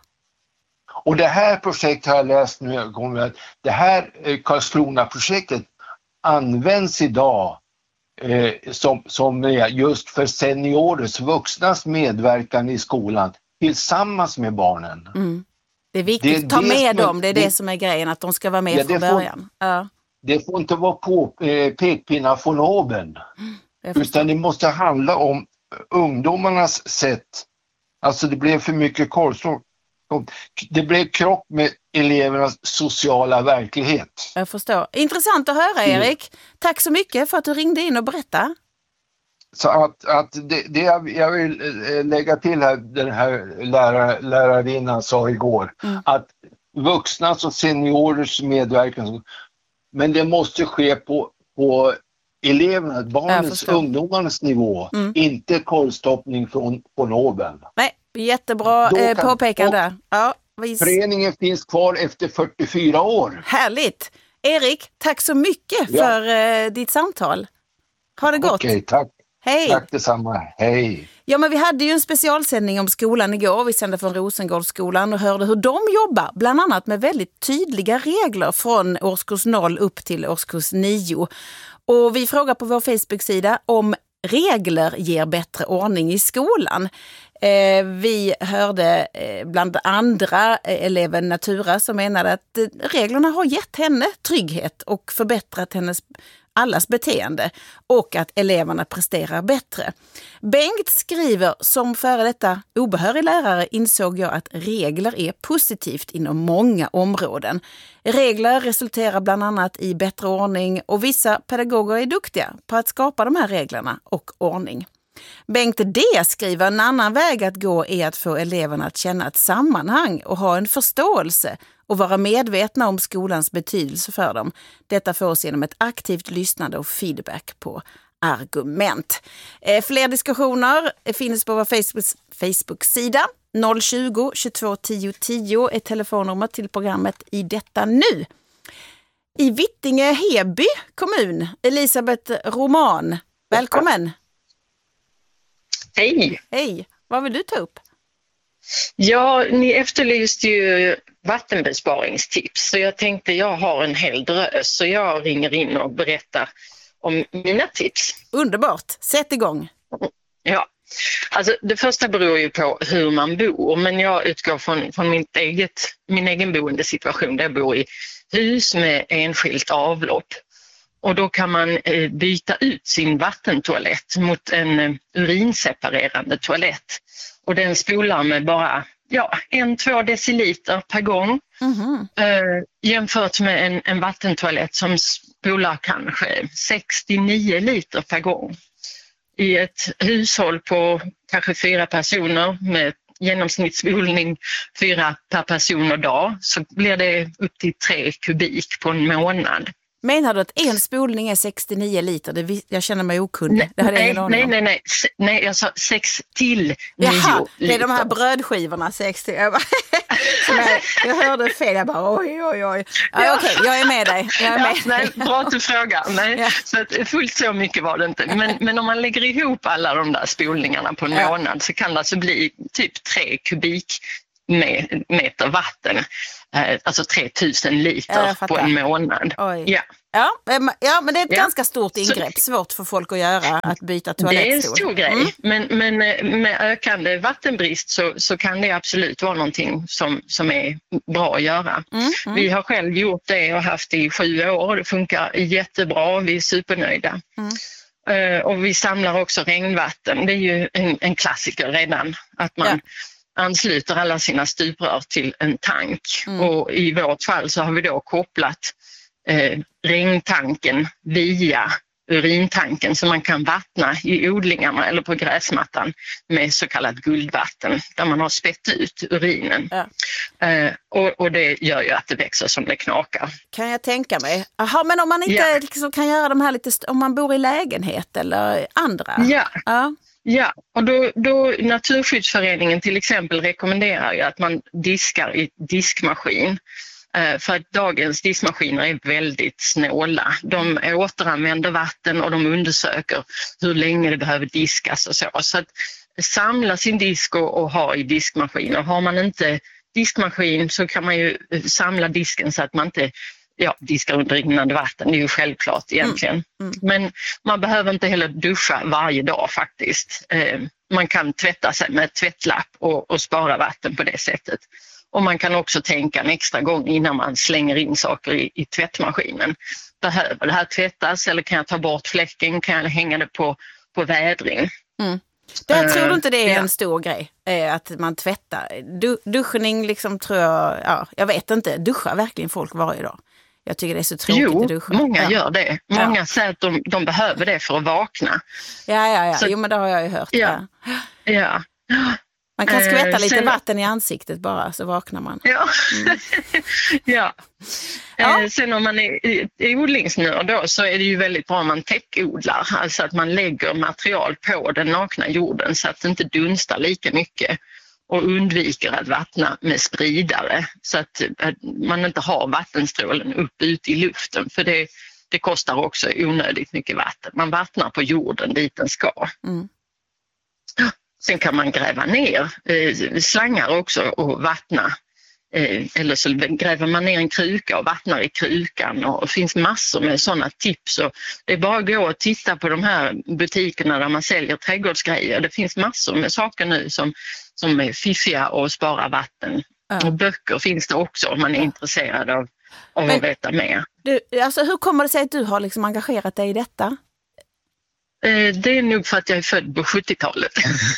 Och det här projektet har jag läst nu, det här Karlskrona-projektet används idag eh, som, som just för seniorers, vuxnas medverkan i skolan tillsammans med barnen. Mm. Det är viktigt att ta med dem, det är det, det som är grejen, att de ska vara med ja, från början. Får, ja. Det får inte vara på, eh, pekpinnar från oben, mm, utan det måste handla om ungdomarnas sätt. Alltså det blev för mycket korvstråk. Det blev krock med elevernas sociala verklighet. Jag förstår. Intressant att höra, Erik. Tack så mycket för att du ringde in och berättade. Så att, att det, det jag vill lägga till här, den här lärar, lärarinnan sa igår, mm. att vuxnas och seniorers medverkan, men det måste ske på, på elevernas, barnens, ungdomarnas nivå, mm. inte korvstoppning från, från oben. Nej. Jättebra eh, påpekande. Ja, vi... Föreningen finns kvar efter fyrtiofyra år. Härligt. Erik, tack så mycket ja. för eh, ditt samtal. Ha det gott. Okej, tack. Hej. Tack detsamma. Hej. Ja, men vi hade ju en specialsändning om skolan igår. Vi sände från Rosengårdsskolan och hörde hur de jobbar. Bland annat med väldigt tydliga regler från årskurs noll upp till årskurs nio. Och vi frågar på vår Facebook-sida om regler ger bättre ordning i skolan. Eh, vi hörde eh, bland andra eh, eleven Natura som menade att eh, reglerna har gett henne trygghet och förbättrat hennes allas beteende och att eleverna presterar bättre. Bengt skriver, som före detta obehörig lärare insåg jag att regler är positivt inom många områden. Regler resulterar bland annat i bättre ordning och vissa pedagoger är duktiga på att skapa de här reglerna och ordning. Bengt D skriver, en annan väg att gå är att få eleverna att känna ett sammanhang och ha en förståelse och vara medvetna om skolans betydelse för dem. Detta fås genom ett aktivt lyssnande och feedback på argument. Eh, fler diskussioner finns på vår Facebook, Facebook-sida. noll tjugo, tjugotvå, tio, tio är telefonnummer till programmet I detta nu. I Vittinge Heby kommun, Elisabeth Roman, välkommen. Hej! Hej! Vad vill du ta upp? Ja, ni efterlyste ju vattenbesparingstips, så jag tänkte jag har en hel drös så jag ringer in och berättar om mina tips. Underbart! Sätt igång! Ja, alltså det första beror ju på hur man bor, men jag utgår från, från mitt eget, min egen boendesituation där jag bor i hus med enskilt avlopp. Och då kan man eh, byta ut sin vattentoalett mot en eh, urinseparerande toalett. Och den spolar med bara ja, en till två deciliter per gång. Mm-hmm. eh, jämfört med en, en vattentoalett som spolar kanske sextionio liter per gång. I ett hushåll på kanske fyra personer med genomsnittsspolning fyra per person och dag så blir det upp till tre kubik på en månad. Menar du att en spolning är sextionio liter? Det, jag känner mig okunnig. Nej, det hade nej, jag nej, nej, nej, nej, jag sa sex till nio. Jaha, det är de här brödskivorna, sextio. som jag, jag hörde fel, jag bara oj, oj, oj. Ja, ja. Okej, jag är med dig. Jag är med. Ja, nej, bra att du frågar. Nej, ja. Så att, fullt så mycket var det inte. Men, men om man lägger ihop alla de där spolningarna på en ja. månad så kan det alltså bli typ tre kubikmeter vatten. Alltså tre tusen liter på en månad. Oj. Ja. Ja, ja, men det är ett ja. ganska stort ingrepp. Svårt för folk att göra, att byta toalettstol. Det är en stor grej, mm. men, men med ökande vattenbrist så, så kan det absolut vara någonting som, som är bra att göra. Mm. Mm. Vi har själv gjort det och haft det i sju år. Det funkar jättebra, vi är supernöjda. Mm. Uh, och vi samlar också regnvatten. Det är ju en, en klassiker redan, att man... Ja. ansluter alla sina stuprör till en tank. Mm. Och i vårt fall så har vi då kopplat eh, regntanken via urintanken så man kan vattna i odlingarna eller på gräsmattan med så kallat guldvatten där man har spett ut urinen. Ja. Eh, och, och det gör ju att det växer som det knakar. Kan jag tänka mig. Aha, men om man inte ja. liksom kan göra de här lite, om man bor i lägenhet eller andra? Ja. Ja. Ja, och då, då Naturskyddsföreningen till exempel rekommenderar ju att man diskar i diskmaskin. Eh, för att dagens diskmaskiner är väldigt snåla. De återanvänder vatten och de undersöker hur länge det behöver diskas och så. Så att samla sin disk och, och ha i diskmaskiner. Har man inte diskmaskin så kan man ju samla disken så att man inte... Ja, diskar under rinnande vatten, det är ju självklart egentligen. Mm. Mm. Men man behöver inte heller duscha varje dag faktiskt. Eh, man kan tvätta sig med tvättlapp och, och spara vatten på det sättet. Och man kan också tänka en extra gång innan man slänger in saker i, i tvättmaskinen. Behöver det här tvättas eller kan jag ta bort fläcken? Kan jag hänga det på, på vädring? Mm. Där tror du inte det är uh, en ja. stor grej, eh, att man tvättar. Du, duschning liksom tror jag, ja, jag vet inte, duschar verkligen folk varje dag? Jag tycker det är så tråkigt jo, att duscha. många ja. gör det. Många ja. säger att de, de behöver det för att vakna. Ja, ja, ja. Så, jo, men det har jag ju hört. Ja. Ja. Ja. Man kan skvätta eh, lite sen, vatten i ansiktet bara så vaknar man. Ja. Mm. ja. ja. Eh, sen om man är i, i odlingsnör då så är det ju väldigt bra om man täckodlar. Alltså att man lägger material på den nakna jorden så att det inte dunstar lika mycket. Och undviker att vattna med spridare så att man inte har vattenstrålen upp ut i luften. För det, det kostar också onödigt mycket vatten. Man vattnar på jorden dit den ska. Mm. Sen kan man gräva ner eh, slangar också och vattna. Eh, eller så gräver man ner en kruka och vattnar i krukan. Och det finns massor med sådana tips. Och det är bara att gå och titta på de här butikerna där man säljer trädgårdsgrejer. Det finns massor med saker nu som, som är fiffiga och sparar vatten. Ja. Och böcker finns det också om man är intresserad av, av Men, att veta mer. Du, alltså, hur kommer det sig att du har liksom engagerat dig i detta? Eh, det är nog för att jag är född på sjuttiotalet.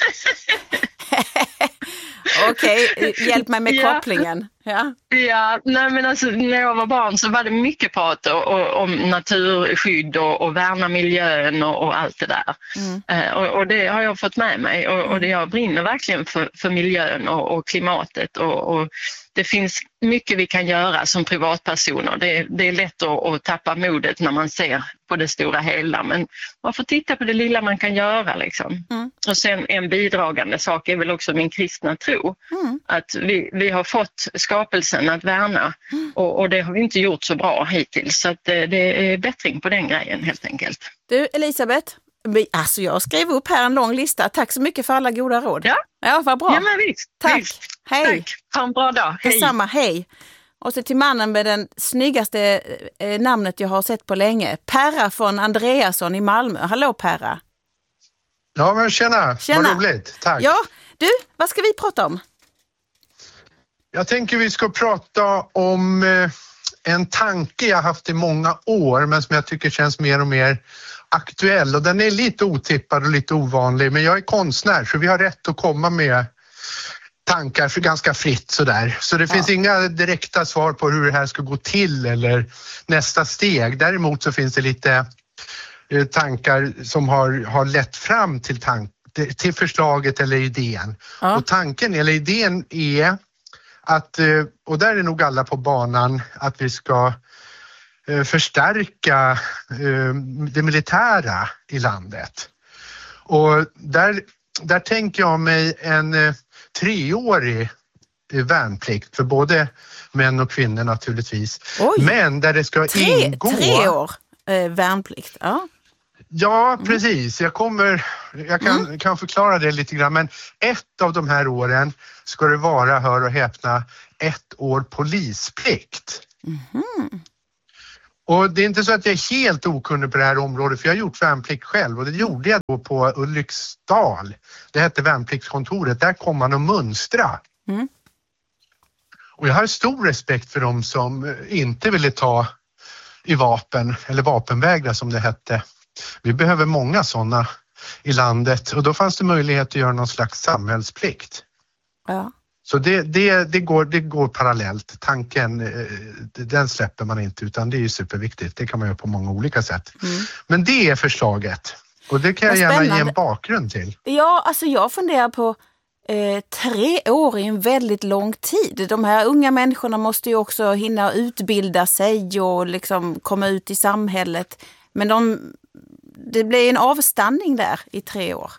Okej, okay, hjälp mig med ja. kopplingen. Ja, ja nej men alltså, när jag var barn så var det mycket prat och, och, om naturskydd och, och värna miljön och, och allt det där. Mm. Eh, och, och det har jag fått med mig och, och det jag brinner verkligen för, för miljön och, och klimatet. Och, och det finns mycket vi kan göra som privatpersoner. Det, det är lätt att, att tappa modet när man ser på det stora hela. Men man får titta på det lilla man kan göra. Liksom. Mm. Och sen en bidragande sak är väl också min kristna tro. Mm. Att vi, vi har fått skapelsen att värna. Mm. Och, och det har vi inte gjort så bra hittills. Så att det, det är bättring på den grejen helt enkelt. Du Elisabeth, alltså jag skrev upp här en lång lista. Tack så mycket för alla goda råd. Ja, ja vad bra. Ja, men visst. Tack. Visst. Hej. Tack. Ha en bra dag. Hej. Detsamma, hej. Och så till mannen med den snyggaste eh, namnet jag har sett på länge. Perra från Andreasson i Malmö. Hallå Perra. Ja men tjena, tjena. Vad roligt. Tack. Ja, du, vad ska vi prata om? Jag tänker vi ska prata om eh, en tanke jag haft i många år men som jag tycker känns mer och mer aktuell. Och den är lite otippad och lite ovanlig, men jag är konstnär så vi har rätt att komma med tankar för ganska fritt sådär. Så det ja. finns inga direkta svar på hur det här ska gå till eller nästa steg. Däremot så finns det lite eh, tankar som har, har lett fram till, tank, till förslaget eller idén. Ja. Och tanken eller idén är att, och där är nog alla på banan, att vi ska förstärka det militära i landet. Och där, där tänker jag mig en treårig värnplikt för både män och kvinnor naturligtvis. Oj. Men där det ska tre, ingå... Tre år eh, värnplikt, ja. Ja, precis. Jag kommer, jag kan, mm. kan förklara det lite grann. Men ett av de här åren ska det vara, hör och häpna, ett år polisplikt. Mm. Och det är inte så att jag är helt okunnig på det här området, för jag har gjort värnplikt själv och det gjorde jag då på Ulriksdal. Det hette värnpliktskontoret. Där kom man och mönstra. Mm. Och jag har stor respekt för dem som inte ville ta i vapen, eller vapenvägra som det hette. Vi behöver många sådana i landet och då fanns det möjlighet att göra någon slags samhällsplikt. Ja. Så det, det, det, går, det går parallellt. Tanken, den släpper man inte, utan det är ju superviktigt. Det kan man göra på många olika sätt. Mm. Men det är förslaget och det kan jag gärna ge en bakgrund till. Ja, alltså jag funderar på eh, tre år i en väldigt lång tid. De här unga människorna måste ju också hinna utbilda sig och liksom komma ut i samhället. Men de, det blir en avstanning där i tre år.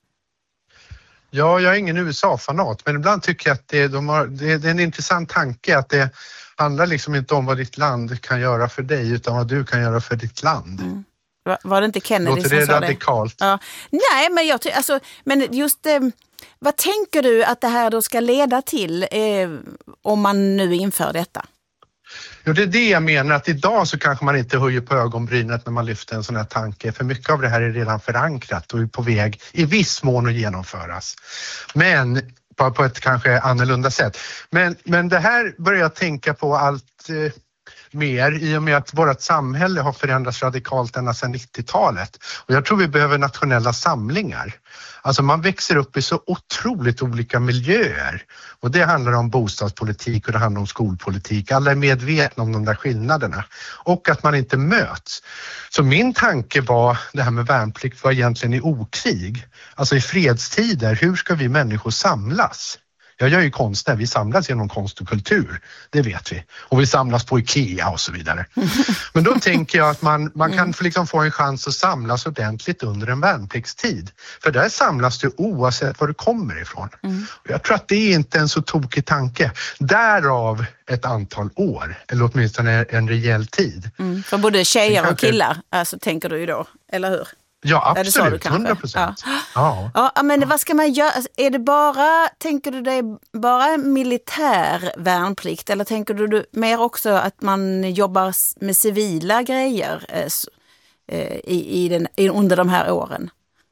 Ja, jag är ingen U S A-fanat, men ibland tycker jag att det, de har, det, det är en intressant tanke att det handlar liksom inte om vad ditt land kan göra för dig utan vad du kan göra för ditt land. Mm. Var, var det inte Kennedy Låter som det sa radikalt? det? Ja. Nej, men, jag, alltså, men just eh, vad tänker du att det här då ska leda till eh, om man nu inför detta? Jo, det är det jag menar, att idag så kanske man inte höjer på ögonbrynet när man lyfter en sån här tanke. För mycket av det här är redan förankrat och är på väg i viss mån att genomföras. Men på, på ett kanske annorlunda sätt. Men, men det här börjar jag tänka på allt eh, mer i och med att vårt samhälle har förändrats radikalt ända sedan nittiotalet. Och jag tror vi behöver nationella samlingar. Alltså man växer upp i så otroligt olika miljöer. Och det handlar om bostadspolitik och det handlar om skolpolitik. Alla är medvetna om de där skillnaderna. Och att man inte möts. Så min tanke var, det här med värnplikt var egentligen i okrig. Alltså i fredstider, hur ska vi människor samlas? Jag gör ju konstnär, vi samlas genom konst och kultur, det vet vi. Och vi samlas på Ikea och så vidare. Men då tänker jag att man, man kan liksom få en chans att samlas ordentligt under en värnpliktstid. För där samlas du oavsett var du kommer ifrån. Mm. Och jag tror att det är inte en så tokig tanke. Därav ett antal år, eller åtminstone en rejäl tid. Mm. För både tjejer och killar, alltså tänker du ju då, eller hur? Ja, absolut. hundra procent. Ja. Ja. ja, men vad ska man göra? Är det bara, tänker du det är bara militär värnplikt eller tänker du mer också att man jobbar med civila grejer eh, i, i den, i, under de här åren?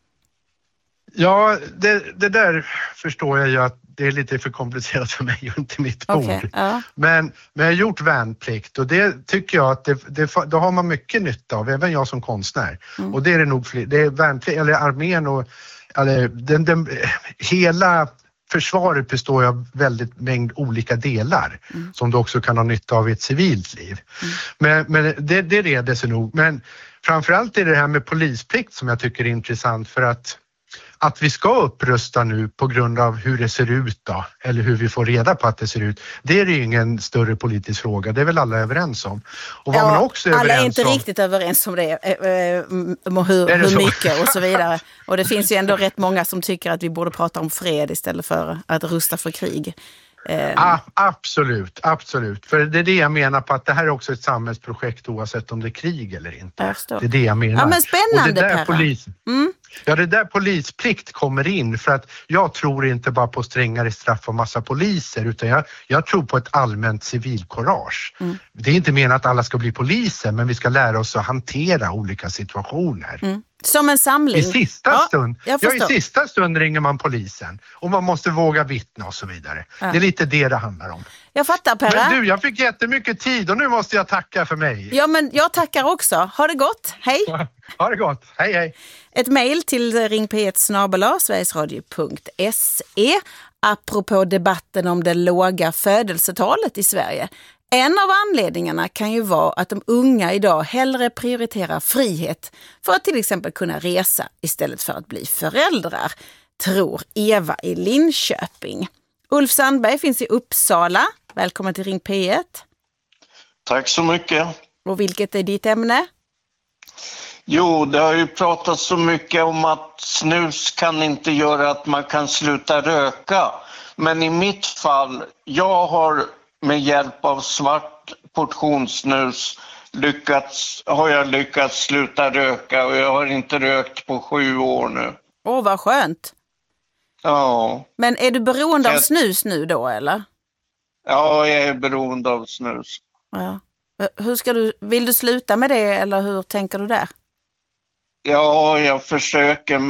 Ja, det, det där förstår jag ju att det är lite för komplicerat för mig och inte mitt bord. Okay, ja. Men, men jag har gjort värnplikt och det tycker jag att det, det, då har man mycket nytta av, även jag som konstnär. Mm. Och det är det nog fler, det är värnplikt, eller armén och eller, den, den, hela försvaret består av väldigt mängd olika delar mm. som du också kan ha nytta av i ett civilt liv. Mm. Men, men det, det reder sig nog. Men framförallt är det här med polisplikt som jag tycker är intressant för att Att vi ska upprusta nu på grund av hur det ser ut då, eller hur vi får reda på att det ser ut, det är ju ingen större politisk fråga, det är väl alla överens om. Och vad ja, man också är alla är inte om, riktigt överens om det, äh, hur, det hur mycket och så vidare. Och det finns ju ändå rätt många som tycker att vi borde prata om fred istället för att rusta för krig. Ja, absolut, absolut. För det är det jag menar på att det här är också ett samhällsprojekt oavsett om det är krig eller inte. Det är det jag menar. Ja, men spännande, och det där Perra. polis, mm. Ja, det där polisplikt kommer in för att jag tror inte bara på strängare straff och massa poliser utan jag, jag tror på ett allmänt civilkurage. Mm. Det är inte menat att alla ska bli poliser men vi ska lära oss att hantera olika situationer. Mm. Som en samling. I sista ja, stund, ja, i sista stund ringer man polisen och man måste våga vittna och så vidare. Ja. Det är lite det det handlar om. Jag fattar, Perra. Men du, jag fick jättemycket tid och nu måste jag tacka för mig. Ja, men jag tackar också. Ha det gott. Hej. Ha det gott. Hej, hej. Ett mejl till ring p ett snabel-a sverigesradio punkt se apropå debatten om det låga födelsetalet i Sverige. En av anledningarna kan ju vara att de unga idag hellre prioriterar frihet för att till exempel kunna resa istället för att bli föräldrar, tror Eva i Linköping. Ulf Sandberg finns i Uppsala. Välkommen till Ring P ett. Tack så mycket. Och vilket är ditt ämne? Jo, det har ju pratats så mycket om att snus kan inte göra att man kan sluta röka. Men i mitt fall, jag har med hjälp av svart portionssnus lyckats, har jag lyckats sluta röka och jag har inte rökt på sju år nu. Åh, oh, vad skönt. Ja. Men är du beroende jag... av snus nu då, eller? Ja, jag är beroende av snus. Ja. Hur ska du, vill du sluta med det eller hur tänker du där? Ja, jag försöker.